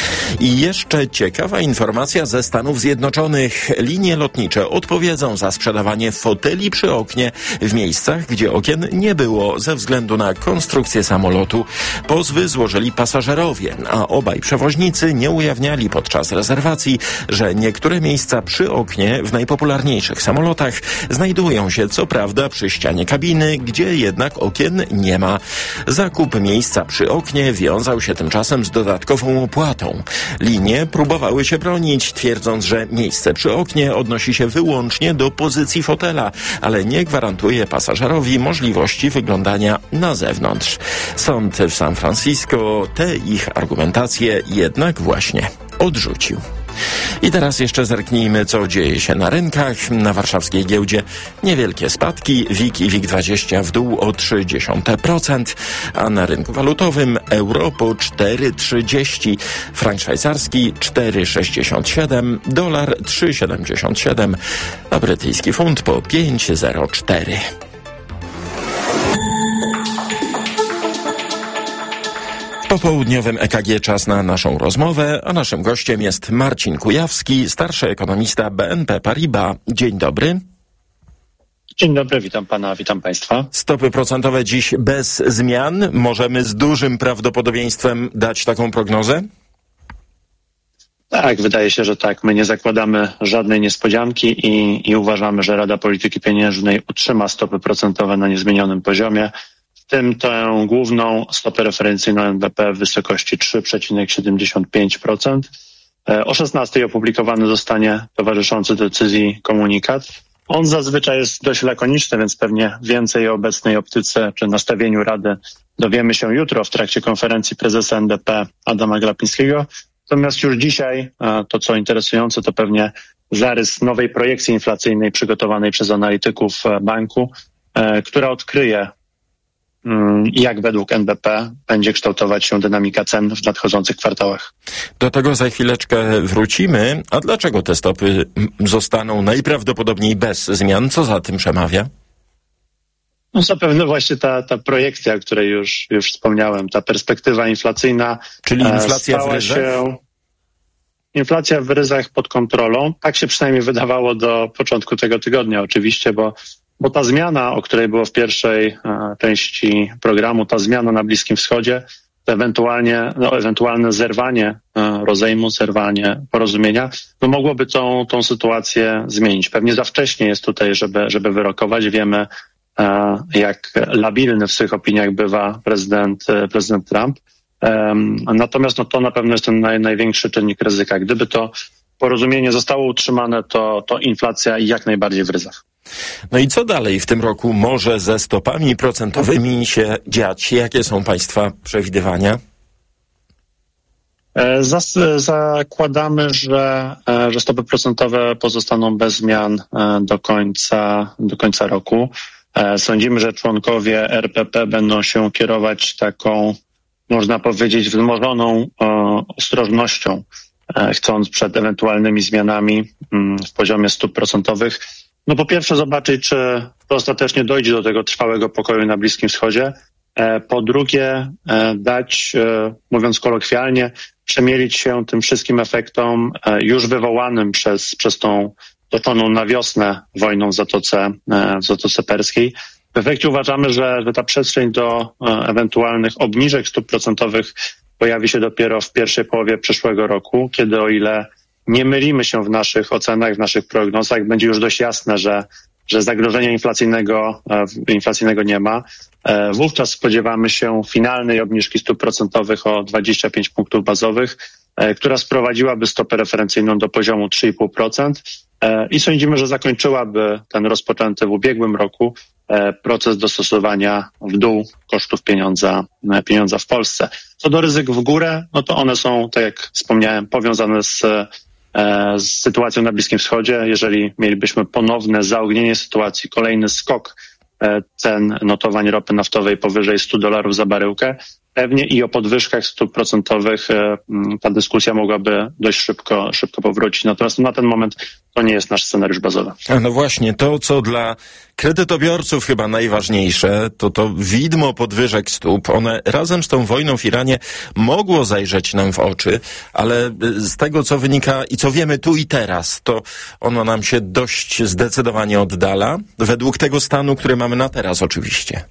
I jeszcze ciekawa informacja ze Stanów Zjednoczonych. Linie lotnicze odpowiedzą za sprzedawanie foteli przy oknie w miejscach, gdzie okien nie było ze względu na konstrukcję samolotu. Pozwy złożyli pasażerowie, a obaj przewoźnicy nie ujawniali podczas rezerwacji, że niektóre miejsca przy oknie w najpopularniejszych samolotach znajdują się co prawda przy ścianie kabiny, gdzie jednak okien nie ma. Zakup miejsca przy oknie wiązał się tymczasem z dodatkową opłatą. Linie próbowały się bronić, twierdząc, że miejsce przy oknie odnosi się wyłącznie do pozycji fotela, ale nie gwarantuje pasażerowi możliwości wyglądania na zewnątrz. Sąd w San Francisco tę ich argumentację jednak właśnie odrzucił. I teraz jeszcze zerknijmy, co dzieje się na rynkach. Na warszawskiej giełdzie niewielkie spadki, W I G i W I G dwadzieścia w dół o trzy dziesiąte procent, a na rynku walutowym euro po cztery trzydzieści, frank szwajcarski cztery sześćdziesiąt siedem, dolar trzy siedemdziesiąt siedem, a brytyjski funt po pięć zero cztery. Po południowym E K G czas na naszą rozmowę, a naszym gościem jest Marcin Kujawski, starszy ekonomista B N P Paribas. Dzień dobry. Dzień dobry, witam pana, witam państwa. Stopy procentowe dziś bez zmian. Możemy z dużym prawdopodobieństwem dać taką prognozę? Tak, wydaje się, że tak. My nie zakładamy żadnej niespodzianki i, i uważamy, że Rada Polityki Pieniężnej utrzyma stopy procentowe na niezmienionym poziomie. W tym tę główną stopę referencyjną N B P w wysokości trzy przecinek siedemdziesiąt pięć procent. O szesnastej opublikowany zostanie towarzyszący decyzji komunikat. On zazwyczaj jest dość lakoniczny, więc pewnie więcej o obecnej optyce czy nastawieniu Rady dowiemy się jutro w trakcie konferencji prezesa N B P Adama Glapińskiego. Natomiast już dzisiaj to, co interesujące, to pewnie zarys nowej projekcji inflacyjnej przygotowanej przez analityków banku. która odkryje, jak według N B P będzie kształtować się dynamika cen w nadchodzących kwartałach. Do tego za chwileczkę wrócimy. A dlaczego te stopy zostaną najprawdopodobniej bez zmian? Co za tym przemawia? No zapewne właśnie ta, ta projekcja, o której już, już wspomniałem, ta perspektywa inflacyjna. Czyli inflacja w ryzach? Się, inflacja w ryzach pod kontrolą. Tak się przynajmniej wydawało do początku tego tygodnia oczywiście, bo Bo ta zmiana, o której było w pierwszej e, części programu, ta zmiana na Bliskim Wschodzie, to ewentualnie, no, ewentualne zerwanie e, rozejmu, zerwanie porozumienia, no mogłoby tą, tą sytuację zmienić. Pewnie za wcześnie jest tutaj, żeby, żeby wyrokować. Wiemy, e, jak labilny w swych opiniach bywa prezydent, e, prezydent Trump. E, natomiast no, to na pewno jest ten naj, największy czynnik ryzyka. Gdyby to porozumienie zostało utrzymane, to, to inflacja jak najbardziej w ryzach. No i co dalej w tym roku może ze stopami procentowymi się dziać? Jakie są Państwa przewidywania? Zas, zakładamy, że, że stopy procentowe pozostaną bez zmian do końca, do końca roku. Sądzimy, że członkowie R P P będą się kierować taką, można powiedzieć, wzmożoną ostrożnością, chcąc przed ewentualnymi zmianami w poziomie stóp procentowych No po pierwsze zobaczyć, czy to ostatecznie dojdzie do tego trwałego pokoju na Bliskim Wschodzie. Po drugie dać, mówiąc kolokwialnie, przemielić się tym wszystkim efektom już wywołanym przez, przez tą toczoną na wiosnę wojną w Zatoce, w Zatoce Perskiej. W efekcie uważamy, że, że ta przestrzeń do ewentualnych obniżek stóp procentowych pojawi się dopiero w pierwszej połowie przyszłego roku, kiedy o ile nie mylimy się w naszych ocenach, w naszych prognozach, będzie już dość jasne, że, że zagrożenia inflacyjnego, inflacyjnego nie ma. Wówczas spodziewamy się finalnej obniżki stóp procentowych o dwadzieścia pięć punktów bazowych, która sprowadziłaby stopę referencyjną do poziomu trzy i pół procent i sądzimy, że zakończyłaby ten rozpoczęty w ubiegłym roku proces dostosowania w dół kosztów pieniądza, pieniądza w Polsce. Co do ryzyk w górę, no to one są, tak jak wspomniałem, powiązane z, z sytuacją na Bliskim Wschodzie. Jeżeli mielibyśmy ponowne zaognienie sytuacji, kolejny skok cen notowań ropy naftowej powyżej stu dolarów za baryłkę, pewnie i o podwyżkach stóp procentowych ta dyskusja mogłaby dość szybko, szybko powrócić. Natomiast na ten moment to nie jest nasz scenariusz bazowy. A no właśnie, to co dla kredytobiorców chyba najważniejsze, to to widmo podwyżek stóp. One razem z tą wojną w Iranie mogło zajrzeć nam w oczy, ale z tego co wynika i co wiemy tu i teraz, to ono nam się dość zdecydowanie oddala, według tego stanu, który mamy na teraz oczywiście.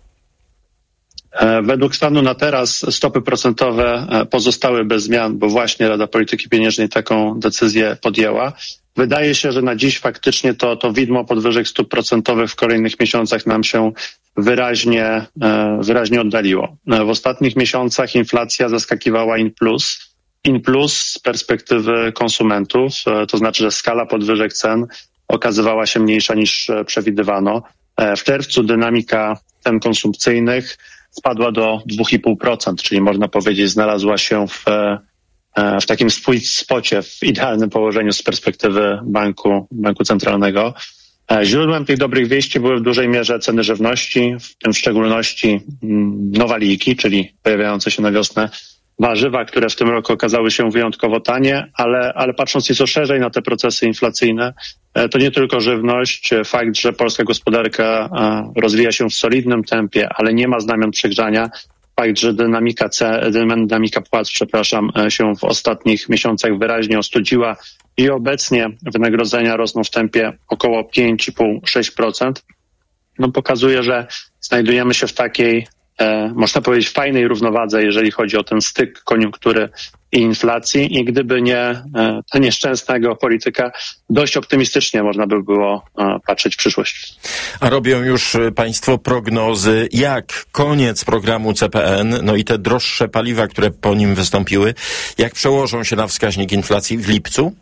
Według stanu na teraz stopy procentowe pozostały bez zmian, bo właśnie Rada Polityki Pieniężnej taką decyzję podjęła. Wydaje się, że na dziś faktycznie to, to widmo podwyżek stóp procentowych w kolejnych miesiącach nam się wyraźnie, wyraźnie oddaliło. W ostatnich miesiącach inflacja zaskakiwała in plus. In plus z perspektywy konsumentów, to znaczy, że skala podwyżek cen okazywała się mniejsza niż przewidywano. W czerwcu dynamika cen konsumpcyjnych spadła do dwa i pół procent, czyli można powiedzieć znalazła się w, w takim sweet spocie, w idealnym położeniu z perspektywy banku, banku centralnego. Źródłem tych dobrych wieści były w dużej mierze ceny żywności, w tym w szczególności nowaliki, czyli pojawiające się na wiosnę warzywa, które w tym roku okazały się wyjątkowo tanie, ale, ale patrząc nieco szerzej na te procesy inflacyjne, to nie tylko żywność, fakt, że polska gospodarka rozwija się w solidnym tempie, ale nie ma znamion przegrzania, fakt, że dynamika, C, dynamika płac, przepraszam, się w ostatnich miesiącach wyraźnie ostudziła i obecnie wynagrodzenia rosną w tempie około pięć i pół do sześciu procent, no pokazuje, że znajdujemy się w takiej można powiedzieć fajnej równowadze, jeżeli chodzi o ten styk koniunktury i inflacji i gdyby nie ta nieszczęsna geopolityka, dość optymistycznie można by było patrzeć w przyszłość. A robią już Państwo prognozy, jak koniec programu C P N, no i te droższe paliwa, które po nim wystąpiły, jak przełożą się na wskaźnik inflacji w lipcu?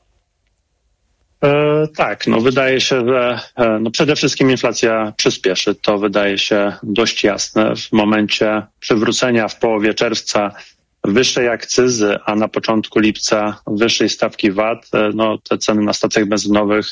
E, tak, no wydaje się, że e, no przede wszystkim inflacja przyspieszy. To wydaje się dość jasne. W momencie przywrócenia w połowie czerwca wyższej akcyzy, a na początku lipca wyższej stawki V A T, e, no te ceny na stacjach benzynowych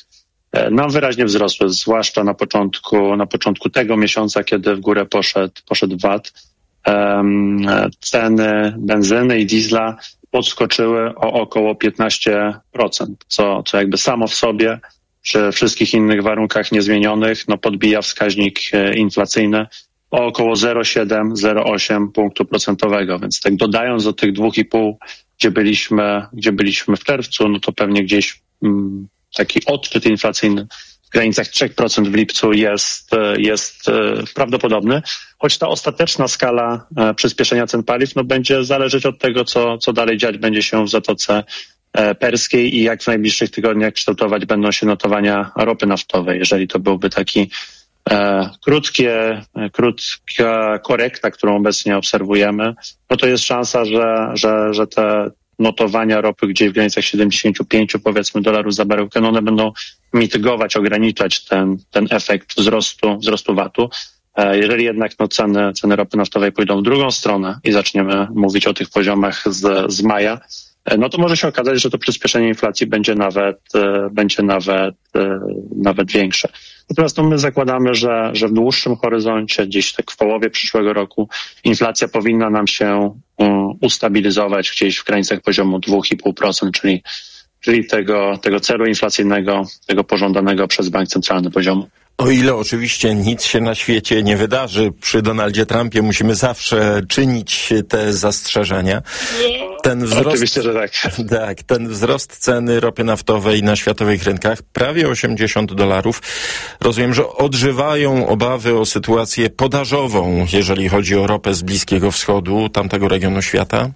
nam wyraźnie wzrosły, zwłaszcza na początku, na początku tego miesiąca, kiedy w górę poszedł, poszedł V A T. Um, ceny benzyny i diesla podskoczyły o około piętnaście procent, co, co jakby samo w sobie przy wszystkich innych warunkach niezmienionych no podbija wskaźnik inflacyjny o około zero przecinek siedem zero przecinek osiem punktu procentowego, więc tak dodając do tych dwa i pół, gdzie byliśmy, gdzie byliśmy w czerwcu, no to pewnie gdzieś mm, taki odczyt inflacyjny w granicach trzy procent w lipcu jest, jest prawdopodobny, choć ta ostateczna skala przyspieszenia cen paliw no będzie zależeć od tego, co, co dalej dziać będzie się w Zatoce Perskiej i jak w najbliższych tygodniach kształtować będą się notowania ropy naftowej. Jeżeli to byłby taki e, krótkie, krótka korekta, którą obecnie obserwujemy, no to jest szansa, że, że, że te notowania ropy gdzieś w granicach siedemdziesiąt pięć powiedzmy dolarów za baryłkę, no one będą mitygować, ograniczać ten, ten efekt wzrostu, wzrostu V A T-u. Jeżeli jednak no, ceny, ceny ropy naftowej pójdą w drugą stronę i zaczniemy mówić o tych poziomach z, z maja, no to może się okazać, że to przyspieszenie inflacji będzie nawet, będzie nawet, nawet większe. Natomiast no, my zakładamy, że, że w dłuższym horyzoncie, gdzieś tak w połowie przyszłego roku, inflacja powinna nam się um, ustabilizować gdzieś w granicach poziomu dwa i pół procent, czyli, czyli tego, tego celu inflacyjnego, tego pożądanego przez bank centralny poziomu. O ile oczywiście nic się na świecie nie wydarzy, przy Donaldzie Trumpie musimy zawsze czynić te zastrzeżenia. Ten wzrost, oczywiście, że tak. Tak, ten wzrost ceny ropy naftowej na światowych rynkach, prawie osiemdziesiąt dolarów. Rozumiem, że odżywają obawy o sytuację podażową, jeżeli chodzi o ropę z Bliskiego Wschodu, tamtego regionu świata?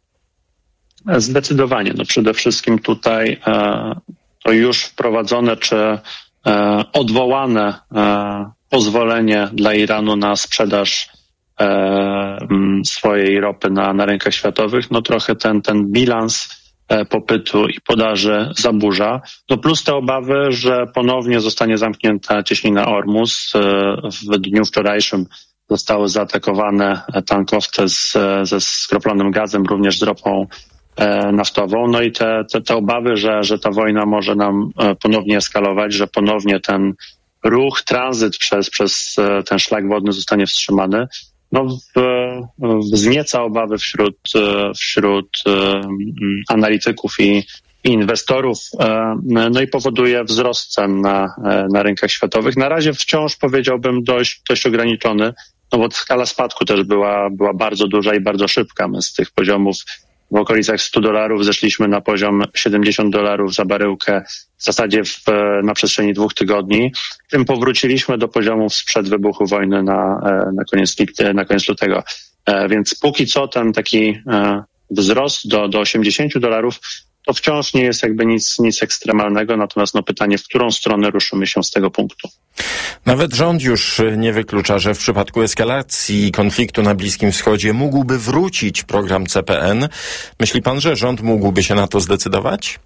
Zdecydowanie. No przede wszystkim tutaj e, to już wprowadzone, czy E, odwołane e, pozwolenie dla Iranu na sprzedaż e, m, swojej ropy na, na rynkach światowych, no trochę ten, ten bilans e, popytu i podaży zaburza. No plus te obawy, że ponownie zostanie zamknięta cieśnina Ormus. E, w dniu wczorajszym zostały zaatakowane tankowce z, ze skroplonym gazem, również z ropą naftową. No i te, te, te obawy, że, że ta wojna może nam ponownie eskalować, że ponownie ten ruch, tranzyt przez, przez ten szlak wodny zostanie wstrzymany, no w, wznieca obawy wśród, wśród analityków i, i inwestorów, no i powoduje wzrost cen na, na rynkach światowych. Na razie wciąż powiedziałbym dość, dość ograniczony, no bo skala spadku też była, była bardzo duża i bardzo szybka. My z tych poziomów w okolicach stu dolarów zeszliśmy na poziom siedemdziesiąt dolarów za baryłkę w zasadzie w, na przestrzeni dwóch tygodni. Tym powróciliśmy do poziomów sprzed wybuchu wojny na, na, koniec, na koniec lutego. Więc póki co ten taki wzrost do, do osiemdziesięciu dolarów to wciąż nie jest jakby nic, nic ekstremalnego, natomiast no pytanie, w którą stronę ruszymy się z tego punktu. Nawet rząd już nie wyklucza, że w przypadku eskalacji konfliktu na Bliskim Wschodzie mógłby wrócić program C P N. Myśli pan, że rząd mógłby się na to zdecydować?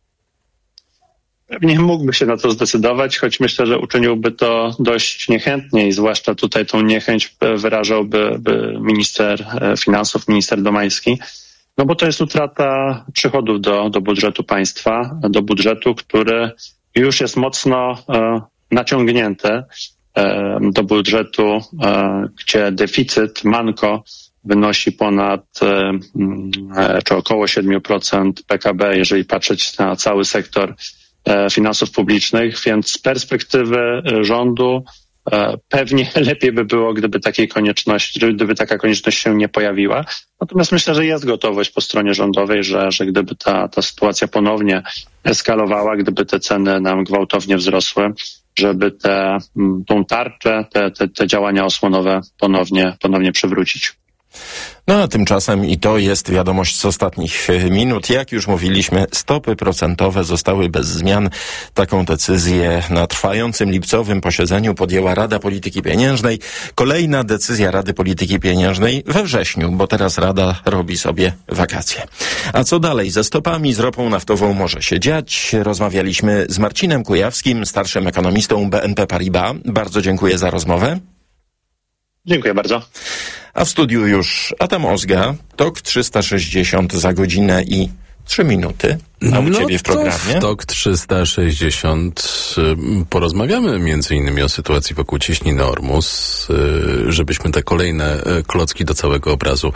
Pewnie mógłby się na to zdecydować, choć myślę, że uczyniłby to dość niechętnie i zwłaszcza tutaj tą niechęć wyrażałby by minister finansów, minister Domański. No bo to jest utrata przychodów do, do budżetu państwa, do budżetu, który już jest mocno e, naciągnięty, e, do budżetu, e, gdzie deficyt, manko wynosi ponad e, czy około siedem procent P K B, jeżeli patrzeć na cały sektor e, finansów publicznych, więc z perspektywy rządu pewnie lepiej by było, gdyby takiej konieczności, gdyby taka konieczność się nie pojawiła. Natomiast myślę, że jest gotowość po stronie rządowej, że, że gdyby ta, ta sytuacja ponownie eskalowała, gdyby te ceny nam gwałtownie wzrosły, żeby te, tą tarczę, te, te, te działania osłonowe ponownie, ponownie przywrócić. No a tymczasem i to jest wiadomość z ostatnich minut. Jak już mówiliśmy, stopy procentowe zostały bez zmian. Taką decyzję na trwającym lipcowym posiedzeniu podjęła Rada Polityki Pieniężnej. Kolejna decyzja Rady Polityki Pieniężnej we wrześniu, bo teraz Rada robi sobie wakacje. A co dalej ze stopami, z ropą naftową może się dziać? Rozmawialiśmy z Marcinem Kujawskim, starszym ekonomistą B N P Paribas. Bardzo dziękuję za rozmowę. Dziękuję bardzo. A w studiu już Adam Ozga, Tok trzysta sześćdziesiąt za godzinę i trzy minuty. A u no ciebie w programie? W TOK trzysta sześćdziesiąt porozmawiamy między innymi o sytuacji wokół cieśniny Ormus, żebyśmy te kolejne klocki do całego obrazu,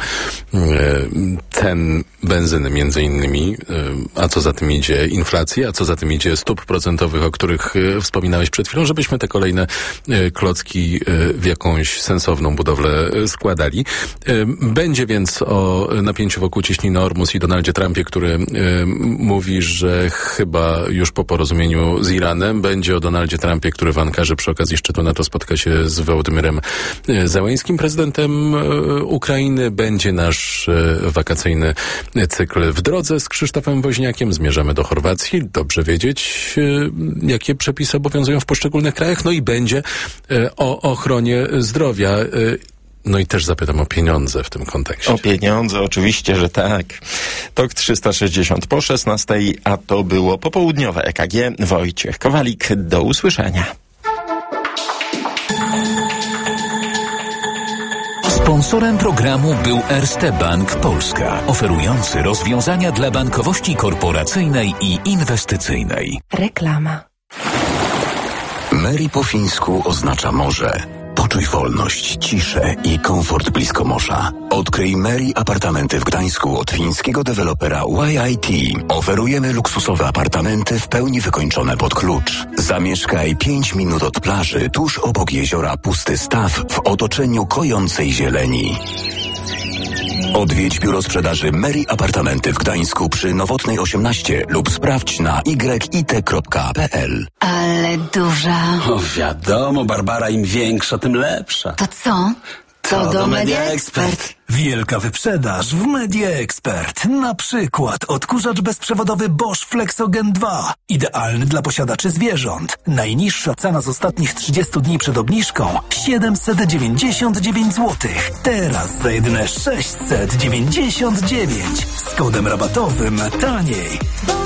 ten benzyny między innymi, a co za tym idzie inflacji, a co za tym idzie stóp procentowych, o których wspominałeś przed chwilą, żebyśmy te kolejne klocki w jakąś sensowną budowlę składali. Będzie więc o napięciu wokół cieśniny Ormus i Donaldzie Trumpie, który mówi, że chyba już po porozumieniu z Iranem. Będzie o Donaldzie Trumpie, który w Ankarze przy okazji szczytu NATO spotka się z Wołodymyrem Zełeńskim, prezydentem Ukrainy. Będzie nasz wakacyjny cykl w drodze z Krzysztofem Woźniakiem. Zmierzamy do Chorwacji. Dobrze wiedzieć, jakie przepisy obowiązują w poszczególnych krajach. No i będzie o ochronie zdrowia. No i też zapytam o pieniądze w tym kontekście. O pieniądze, oczywiście, że tak. TOK trzysta sześćdziesiąt po szesnastej, a to było popołudniowe E K G. Wojciech Kowalik, do usłyszenia. Sponsorem programu był Erste Bank Polska, oferujący rozwiązania dla bankowości korporacyjnej i inwestycyjnej. Reklama. Mary po fińsku oznacza morze. Poczuj wolność, ciszę i komfort blisko morza. Odkryj Mary apartamenty w Gdańsku od fińskiego dewelopera Y I T. Oferujemy luksusowe apartamenty w pełni wykończone pod klucz. Zamieszkaj pięć minut od plaży, tuż obok jeziora Pusty Staw, w otoczeniu kojącej zieleni. Odwiedź biuro sprzedaży Mary Apartamenty w Gdańsku przy Nowotnej osiemnaście lub sprawdź na y i t kropka p l. Ale duża. O, wiadomo, Barbara, im większa, tym lepsza. To co? To, to do Media Expert. Wielka wyprzedaż w Media Expert. Na przykład odkurzacz bezprzewodowy Bosch Flexogen dwa. Idealny dla posiadaczy zwierząt. Najniższa cena z ostatnich trzydziestu dni przed obniżką siedemset dziewięćdziesiąt dziewięć złotych. Teraz za jedyne sześćset dziewięćdziesiąt dziewięć. Z kodem rabatowym taniej.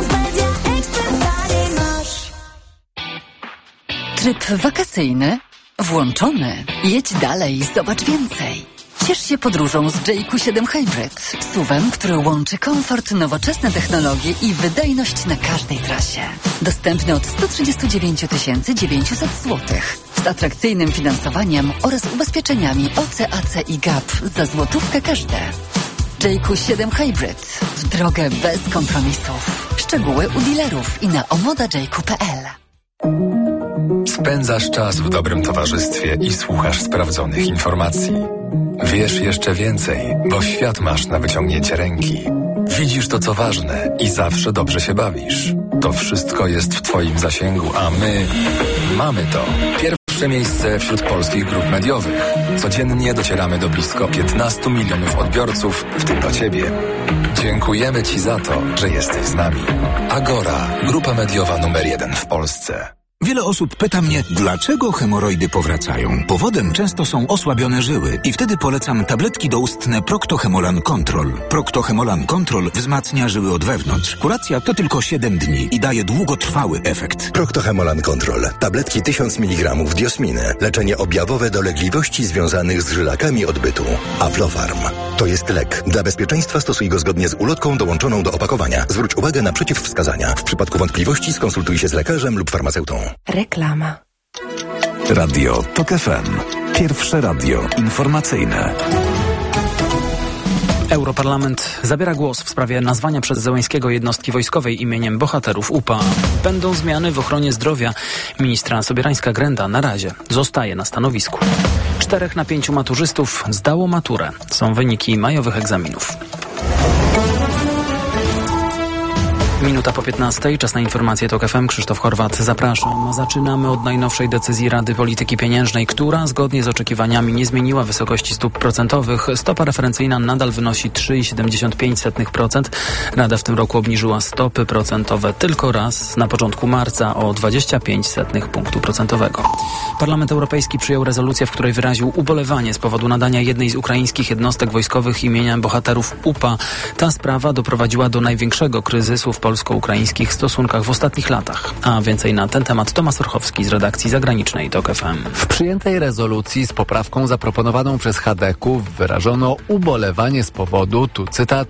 Tryb wakacyjny włączony. Jedź dalej, zobacz więcej. Ciesz się podróżą z J Q siedem Hybrid. S U V-em, który łączy komfort, nowoczesne technologie i wydajność na każdej trasie. Dostępny od sto trzydzieści dziewięć tysięcy dziewięćset złotych. Z atrakcyjnym finansowaniem oraz ubezpieczeniami O C A C i G A P za złotówkę każde. J Q siedem Hybrid. W drogę bez kompromisów. Szczegóły u dealerów i na omoda j q kropka p l. Spędzasz czas w dobrym towarzystwie i słuchasz sprawdzonych informacji. Wiesz jeszcze więcej, bo świat masz na wyciągnięcie ręki. Widzisz to, co ważne i zawsze dobrze się bawisz. To wszystko jest w Twoim zasięgu, a my mamy to. Pierwsze miejsce wśród polskich grup mediowych. Codziennie docieramy do blisko piętnastu milionów odbiorców, w tym do Ciebie. Dziękujemy Ci za to, że jesteś z nami. Agora, grupa mediowa numer jeden w Polsce. Wiele osób pyta mnie, dlaczego hemoroidy powracają. Powodem często są osłabione żyły i wtedy polecam tabletki doustne Procto-Hemolan Control. Procto-Hemolan Control wzmacnia żyły od wewnątrz. Kuracja to tylko siedem dni i daje długotrwały efekt. Procto-Hemolan Control. Tabletki tysiąc miligramów diosminy. Leczenie objawowe dolegliwości związanych z żylakami odbytu. Aflofarm. To jest lek. Dla bezpieczeństwa stosuj go zgodnie z ulotką dołączoną do opakowania. Zwróć uwagę na przeciwwskazania. W przypadku wątpliwości skonsultuj się z lekarzem lub farmaceutą. Reklama. Radio TOK F M. Pierwsze radio informacyjne. Europarlament zabiera głos w sprawie nazwania przez Zełeńskiego jednostki wojskowej imieniem bohaterów U P A. Będą zmiany w ochronie zdrowia. Ministra Sobierańska-Grenda na razie zostaje na stanowisku. Czterech na pięciu maturzystów zdało maturę. Są wyniki majowych egzaminów. Minuta po piętnastej, czas na informacje TOK F M. Krzysztof Horwat, zapraszam. Zaczynamy od najnowszej decyzji Rady Polityki Pieniężnej, która zgodnie z oczekiwaniami nie zmieniła wysokości stóp procentowych. Stopa referencyjna nadal wynosi trzy przecinek siedemdziesiąt pięć procent. Rada w tym roku obniżyła stopy procentowe tylko raz, na początku marca, o dwadzieścia pięć punktu procentowego. Parlament Europejski przyjął rezolucję, w której wyraził ubolewanie z powodu nadania jednej z ukraińskich jednostek wojskowych imienia bohaterów U P A. Ta sprawa doprowadziła do największego kryzysu w polsko-ukraińskich stosunkach w ostatnich latach. A więcej na ten temat Tomasz Orchowski z redakcji zagranicznej TOK F M. W przyjętej rezolucji z poprawką zaproponowaną przez H D K wyrażono ubolewanie z powodu, tu cytat,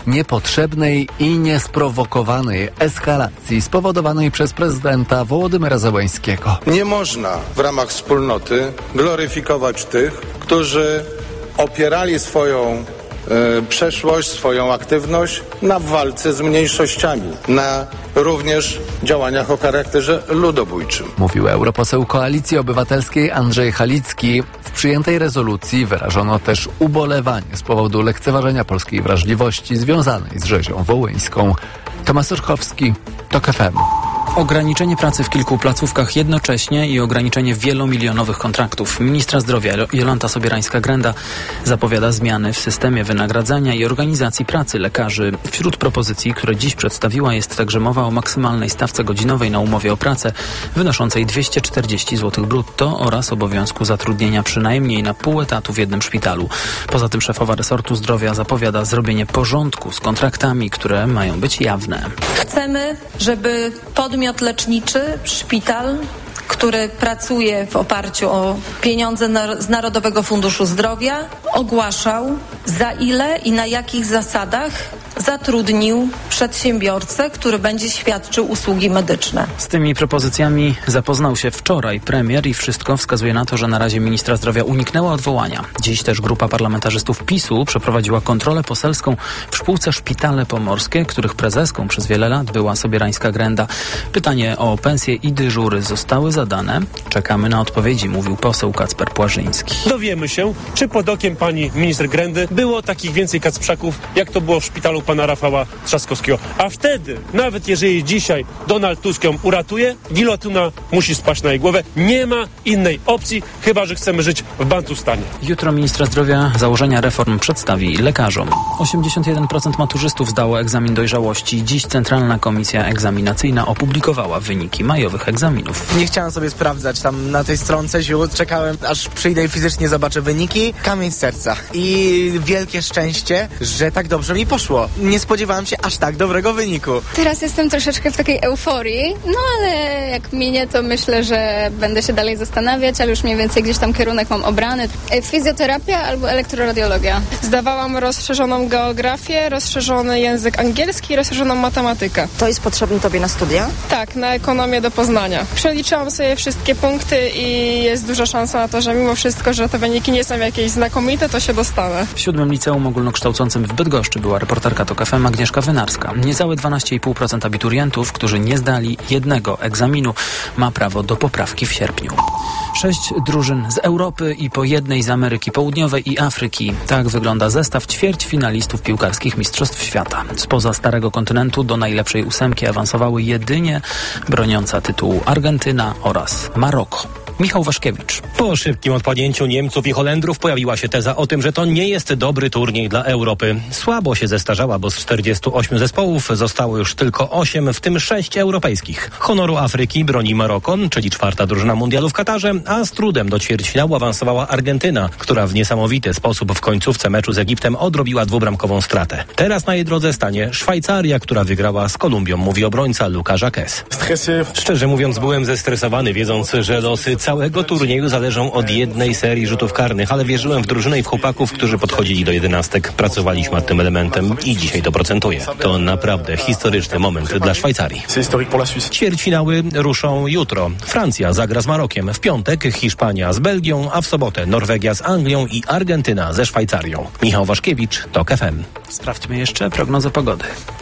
niepotrzebnej i niesprowokowanej eskalacji spowodowanej przez prezydenta Wołodymyra Zełenskiego. Nie można w ramach wspólnoty gloryfikować tych, którzy opierali swoją e, przeszłość, swoją aktywność na walce z mniejszościami, na również działaniach o charakterze ludobójczym. Mówił europoseł Koalicji Obywatelskiej Andrzej Halicki. W przyjętej rezolucji wyrażono też ubolewanie z powodu lekceważenia polskiej wrażliwości związanej z rzezią wołyńską. Tomasz Orchowski, TOK F M. Ograniczenie pracy w kilku placówkach jednocześnie i ograniczenie wielomilionowych kontraktów. Ministra zdrowia Jolanta Sobierańska-Grenda zapowiada zmiany w systemie wynagradzania i organizacji pracy lekarzy. Wśród propozycji, które dziś przedstawiła, jest także mowa o maksymalnej stawce godzinowej na umowie o pracę wynoszącej dwieście czterdzieści złotych brutto oraz obowiązku zatrudnienia przynajmniej na pół etatu w jednym szpitalu. Poza tym szefowa resortu zdrowia zapowiada zrobienie porządku z kontraktami, które mają być jawne. Chcemy, żeby podmiot leczniczy, szpital, który pracuje w oparciu o pieniądze na, z Narodowego Funduszu Zdrowia, ogłaszał, za ile i na jakich zasadach zatrudnił przedsiębiorcę, który będzie świadczył usługi medyczne. Z tymi propozycjami zapoznał się wczoraj premier i wszystko wskazuje na to, że na razie ministra zdrowia uniknęła odwołania. Dziś też grupa parlamentarzystów PiSu przeprowadziła kontrolę poselską w spółce Szpitale Pomorskie, których prezeską przez wiele lat była Sobierańska-Grenda. Pytanie o pensje i dyżury zostały zadane. Czekamy na odpowiedzi, mówił poseł Kacper Płażyński. Dowiemy się, czy pod okiem pani minister Grendy było takich więcej kacprzaków, jak to było w szpitalu pana Rafała Trzaskowskiego. A wtedy, nawet jeżeli dzisiaj Donald Tusk ją uratuje, gilotyna musi spaść na jej głowę. Nie ma innej opcji, chyba że chcemy żyć w Bantustanie. Jutro ministra zdrowia założenia reform przedstawi lekarzom. osiemdziesiąt jeden procent maturzystów zdało egzamin dojrzałości. Dziś Centralna Komisja Egzaminacyjna opublikowała wyniki majowych egzaminów. Nie chciałem sobie sprawdzać tam na tej stronce ziół. Czekałem, aż przyjdę i fizycznie zobaczę wyniki. Kamień z serca. I wielkie szczęście, że tak dobrze mi poszło. Nie spodziewałem się aż tak dobrego wyniku. Teraz jestem troszeczkę w takiej euforii, no ale jak minie, to myślę, że będę się dalej zastanawiać, ale już mniej więcej gdzieś tam kierunek mam obrany. Fizjoterapia albo elektroradiologia. Zdawałam rozszerzoną geografię, rozszerzony język angielski i rozszerzoną matematykę. To jest potrzebne tobie na studia? Tak, na ekonomię do Poznania. Przeliczyłam sobie wszystkie punkty i jest duża szansa na to, że mimo wszystko, że te wyniki nie są jakieś znakomite, to się dostanę. W siódmym liceum ogólnokształcącym w Bydgoszczy była reporterka TOK F M Agnieszka Wynarska. Niecałe dwanaście i pół procent abiturientów, którzy nie zdali jednego egzaminu, ma prawo do poprawki w sierpniu. Sześć drużyn z Europy i po jednej z Ameryki Południowej i Afryki. Tak wygląda zestaw ćwierćfinalistów piłkarskich Mistrzostw Świata. Spoza Starego Kontynentu do najlepszej ósemki awansowały jedynie broniąca tytułu Argentyna oraz Maroko. Michał Waszkiewicz. Po szybkim odpadnięciu Niemców i Holendrów pojawiła się teza o tym, że to nie jest dobry turniej dla Europy. Słabo się zestarzała, bo z czterdziestu ośmiu zespołów zostało już tylko osiem, w tym sześć europejskich. Honoru Afryki broni Maroko, czyli czwarta drużyna mundialu w Katarze, a z trudem do ćwierćfinału awansowała Argentyna, która w niesamowity sposób w końcówce meczu z Egiptem odrobiła dwubramkową stratę. Teraz na jej drodze stanie Szwajcaria, która wygrała z Kolumbią, mówi obrońca Luka Jacques. Szczerze mówiąc, byłem zestresowany, wiedząc, że losy całego turnieju zależą od jednej serii rzutów karnych, ale wierzyłem w drużynę i w chłopaków, którzy podchodzili do jedenastek. Pracowaliśmy nad tym elementem i dzisiaj to procentuje. To naprawdę historyczny moment dla Szwajcarii. Ćwierćfinały ruszą jutro. Francja zagra z Marokiem, w piątek Hiszpania z Belgią, a w sobotę Norwegia z Anglią i Argentyna ze Szwajcarią. Michał Waszkiewicz, TOK F M. Sprawdźmy jeszcze prognozę pogody.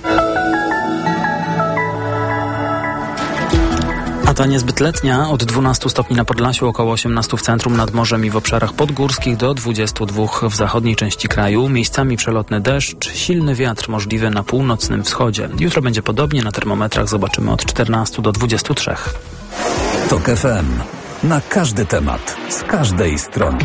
A ta niezbyt letnia, od dwunastu stopni na Podlasiu, około osiemnastu w centrum, nad morzem i w obszarach podgórskich, do dwudziestu dwóch w zachodniej części kraju. Miejscami przelotny deszcz, silny wiatr możliwy na północnym wschodzie. Jutro będzie podobnie, na termometrach zobaczymy od czternastu do dwudziestu trzech. TOK F M. Na każdy temat, z każdej strony.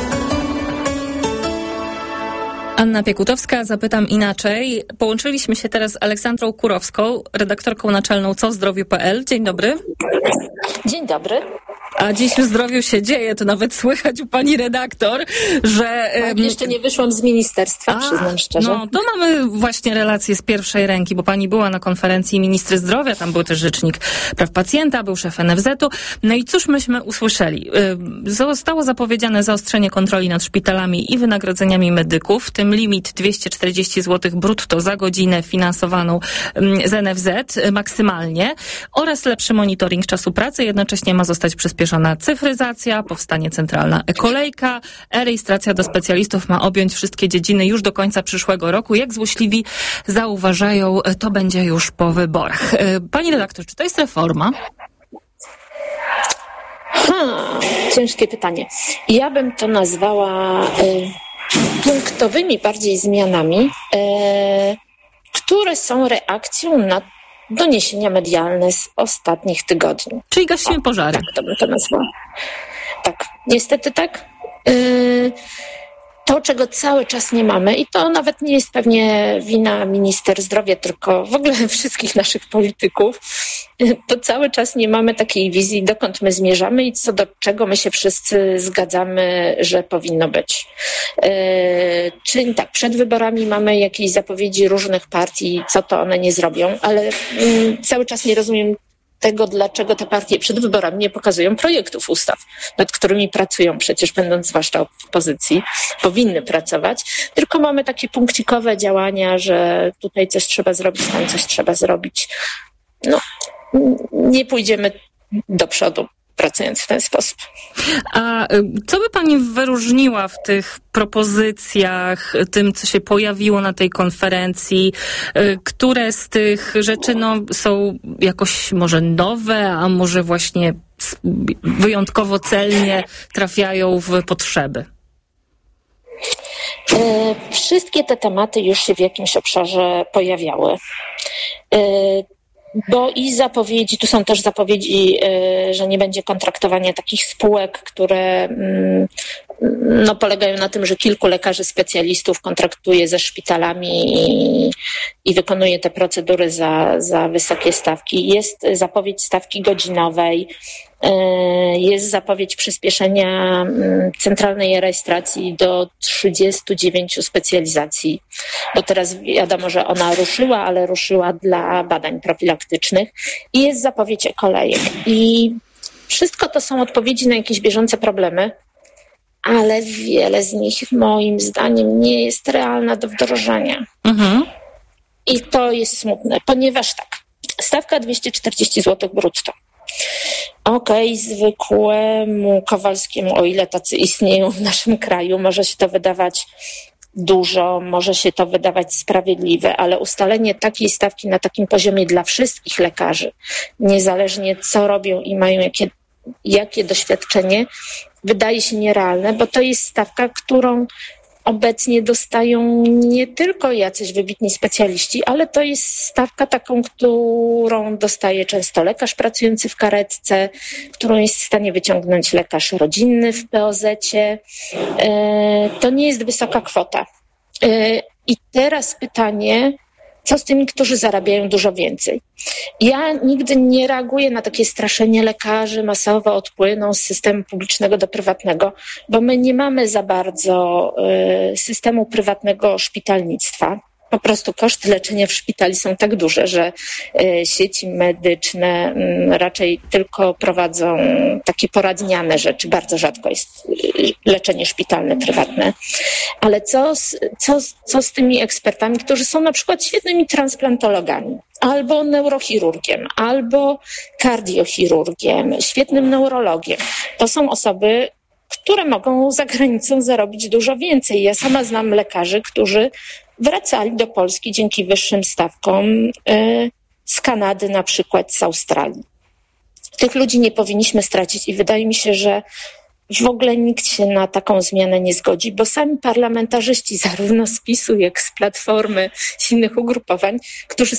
Anna Piekutowska, zapytam inaczej. Połączyliśmy się teraz z Aleksandrą Kurowską, redaktorką naczelną co zdrowiu kropka p l. Dzień dobry. Dzień dobry. A dziś w zdrowiu się dzieje, to nawet słychać u pani redaktor, że... Tak, jeszcze nie wyszłam z ministerstwa, A, przyznam szczerze. No, to mamy właśnie relacje z pierwszej ręki, bo pani była na konferencji ministry zdrowia, tam był też rzecznik praw pacjenta, był szef N F Z u. No i cóż myśmy usłyszeli? Zostało zapowiedziane zaostrzenie kontroli nad szpitalami i wynagrodzeniami medyków, w tym tym limit dwieście czterdzieści złotych brutto za godzinę finansowaną z N F Z maksymalnie oraz lepszy monitoring czasu pracy. Jednocześnie ma zostać przyspieszona cyfryzacja, powstanie centralna e-kolejka. E-rejestracja do specjalistów ma objąć wszystkie dziedziny już do końca przyszłego roku. Jak złośliwi zauważają, to będzie już po wyborach. Pani redaktor, czy to jest reforma? Hmm, ciężkie pytanie. Ja bym to nazwała y, punktowymi bardziej zmianami, y, które są reakcją na doniesienia medialne z ostatnich tygodni. Czyli gasimy pożary. Tak, to bym to nazwała. Tak, niestety tak. Y, To, czego cały czas nie mamy, i to nawet nie jest pewnie wina minister zdrowia, tylko w ogóle wszystkich naszych polityków, to cały czas nie mamy takiej wizji, dokąd my zmierzamy i co do czego my się wszyscy zgadzamy, że powinno być. Yy, czyli tak, przed wyborami mamy jakieś zapowiedzi różnych partii, co to one nie zrobią, ale yy, cały czas nie rozumiem tego, dlaczego te partie przed wyborami nie pokazują projektów ustaw, nad którymi pracują, przecież będąc zwłaszcza w opozycji, powinny pracować, tylko mamy takie punkcikowe działania, że tutaj coś trzeba zrobić, tam coś trzeba zrobić. No, nie pójdziemy do przodu, pracując w ten sposób. A co by pani wyróżniła w tych propozycjach, tym, co się pojawiło na tej konferencji? Które z tych rzeczy no, są jakoś może nowe, a może właśnie wyjątkowo celnie trafiają w potrzeby? E, wszystkie te tematy już się w jakimś obszarze pojawiały. E, Bo i zapowiedzi, tu są też zapowiedzi, że nie będzie kontraktowania takich spółek, które no, polegają na tym, że kilku lekarzy specjalistów kontraktuje ze szpitalami i, i wykonuje te procedury za, za wysokie stawki. Jest zapowiedź stawki godzinowej, jest zapowiedź przyspieszenia centralnej rejestracji do trzydziestu dziewięciu specjalizacji, bo teraz wiadomo, że ona ruszyła, ale ruszyła dla badań profilaktycznych i jest zapowiedź e-kolejek. I wszystko to są odpowiedzi na jakieś bieżące problemy, ale wiele z nich moim zdaniem nie jest realna do wdrożenia. Mhm. I to jest smutne, ponieważ tak, stawka dwieście czterdzieści złotych brutto. Okej, okay, zwykłemu Kowalskiemu, o ile tacy istnieją w naszym kraju, może się to wydawać dużo, może się to wydawać sprawiedliwe, ale ustalenie takiej stawki na takim poziomie dla wszystkich lekarzy, niezależnie co robią i mają jakie, jakie doświadczenie, wydaje się nierealne, bo to jest stawka, którą obecnie dostają nie tylko jacyś wybitni specjaliści, ale to jest stawka taką, którą dostaje często lekarz pracujący w karetce, którą jest w stanie wyciągnąć lekarz rodzinny w P O zecie. To nie jest wysoka kwota. I teraz pytanie, co z tymi, którzy zarabiają dużo więcej? Ja nigdy nie reaguję na takie straszenie lekarzy masowo odpłyną z systemu publicznego do prywatnego, bo my nie mamy za bardzo y, systemu prywatnego szpitalnictwa. Po prostu koszty leczenia w szpitali są tak duże, że y, sieci medyczne y, raczej tylko prowadzą takie poradniane rzeczy. Bardzo rzadko jest y, leczenie szpitalne prywatne. Ale co z, co, co z tymi ekspertami, którzy są na przykład świetnymi transplantologami, albo neurochirurgiem, albo kardiochirurgiem, świetnym neurologiem? To są osoby, które mogą za granicą zarobić dużo więcej. Ja sama znam lekarzy, którzy wracali do Polski dzięki wyższym stawkom y, z Kanady, na przykład z Australii. Tych ludzi nie powinniśmy stracić i wydaje mi się, że w ogóle nikt się na taką zmianę nie zgodzi, bo sami parlamentarzyści zarówno z PiS-u, jak z Platformy, z innych ugrupowań, którzy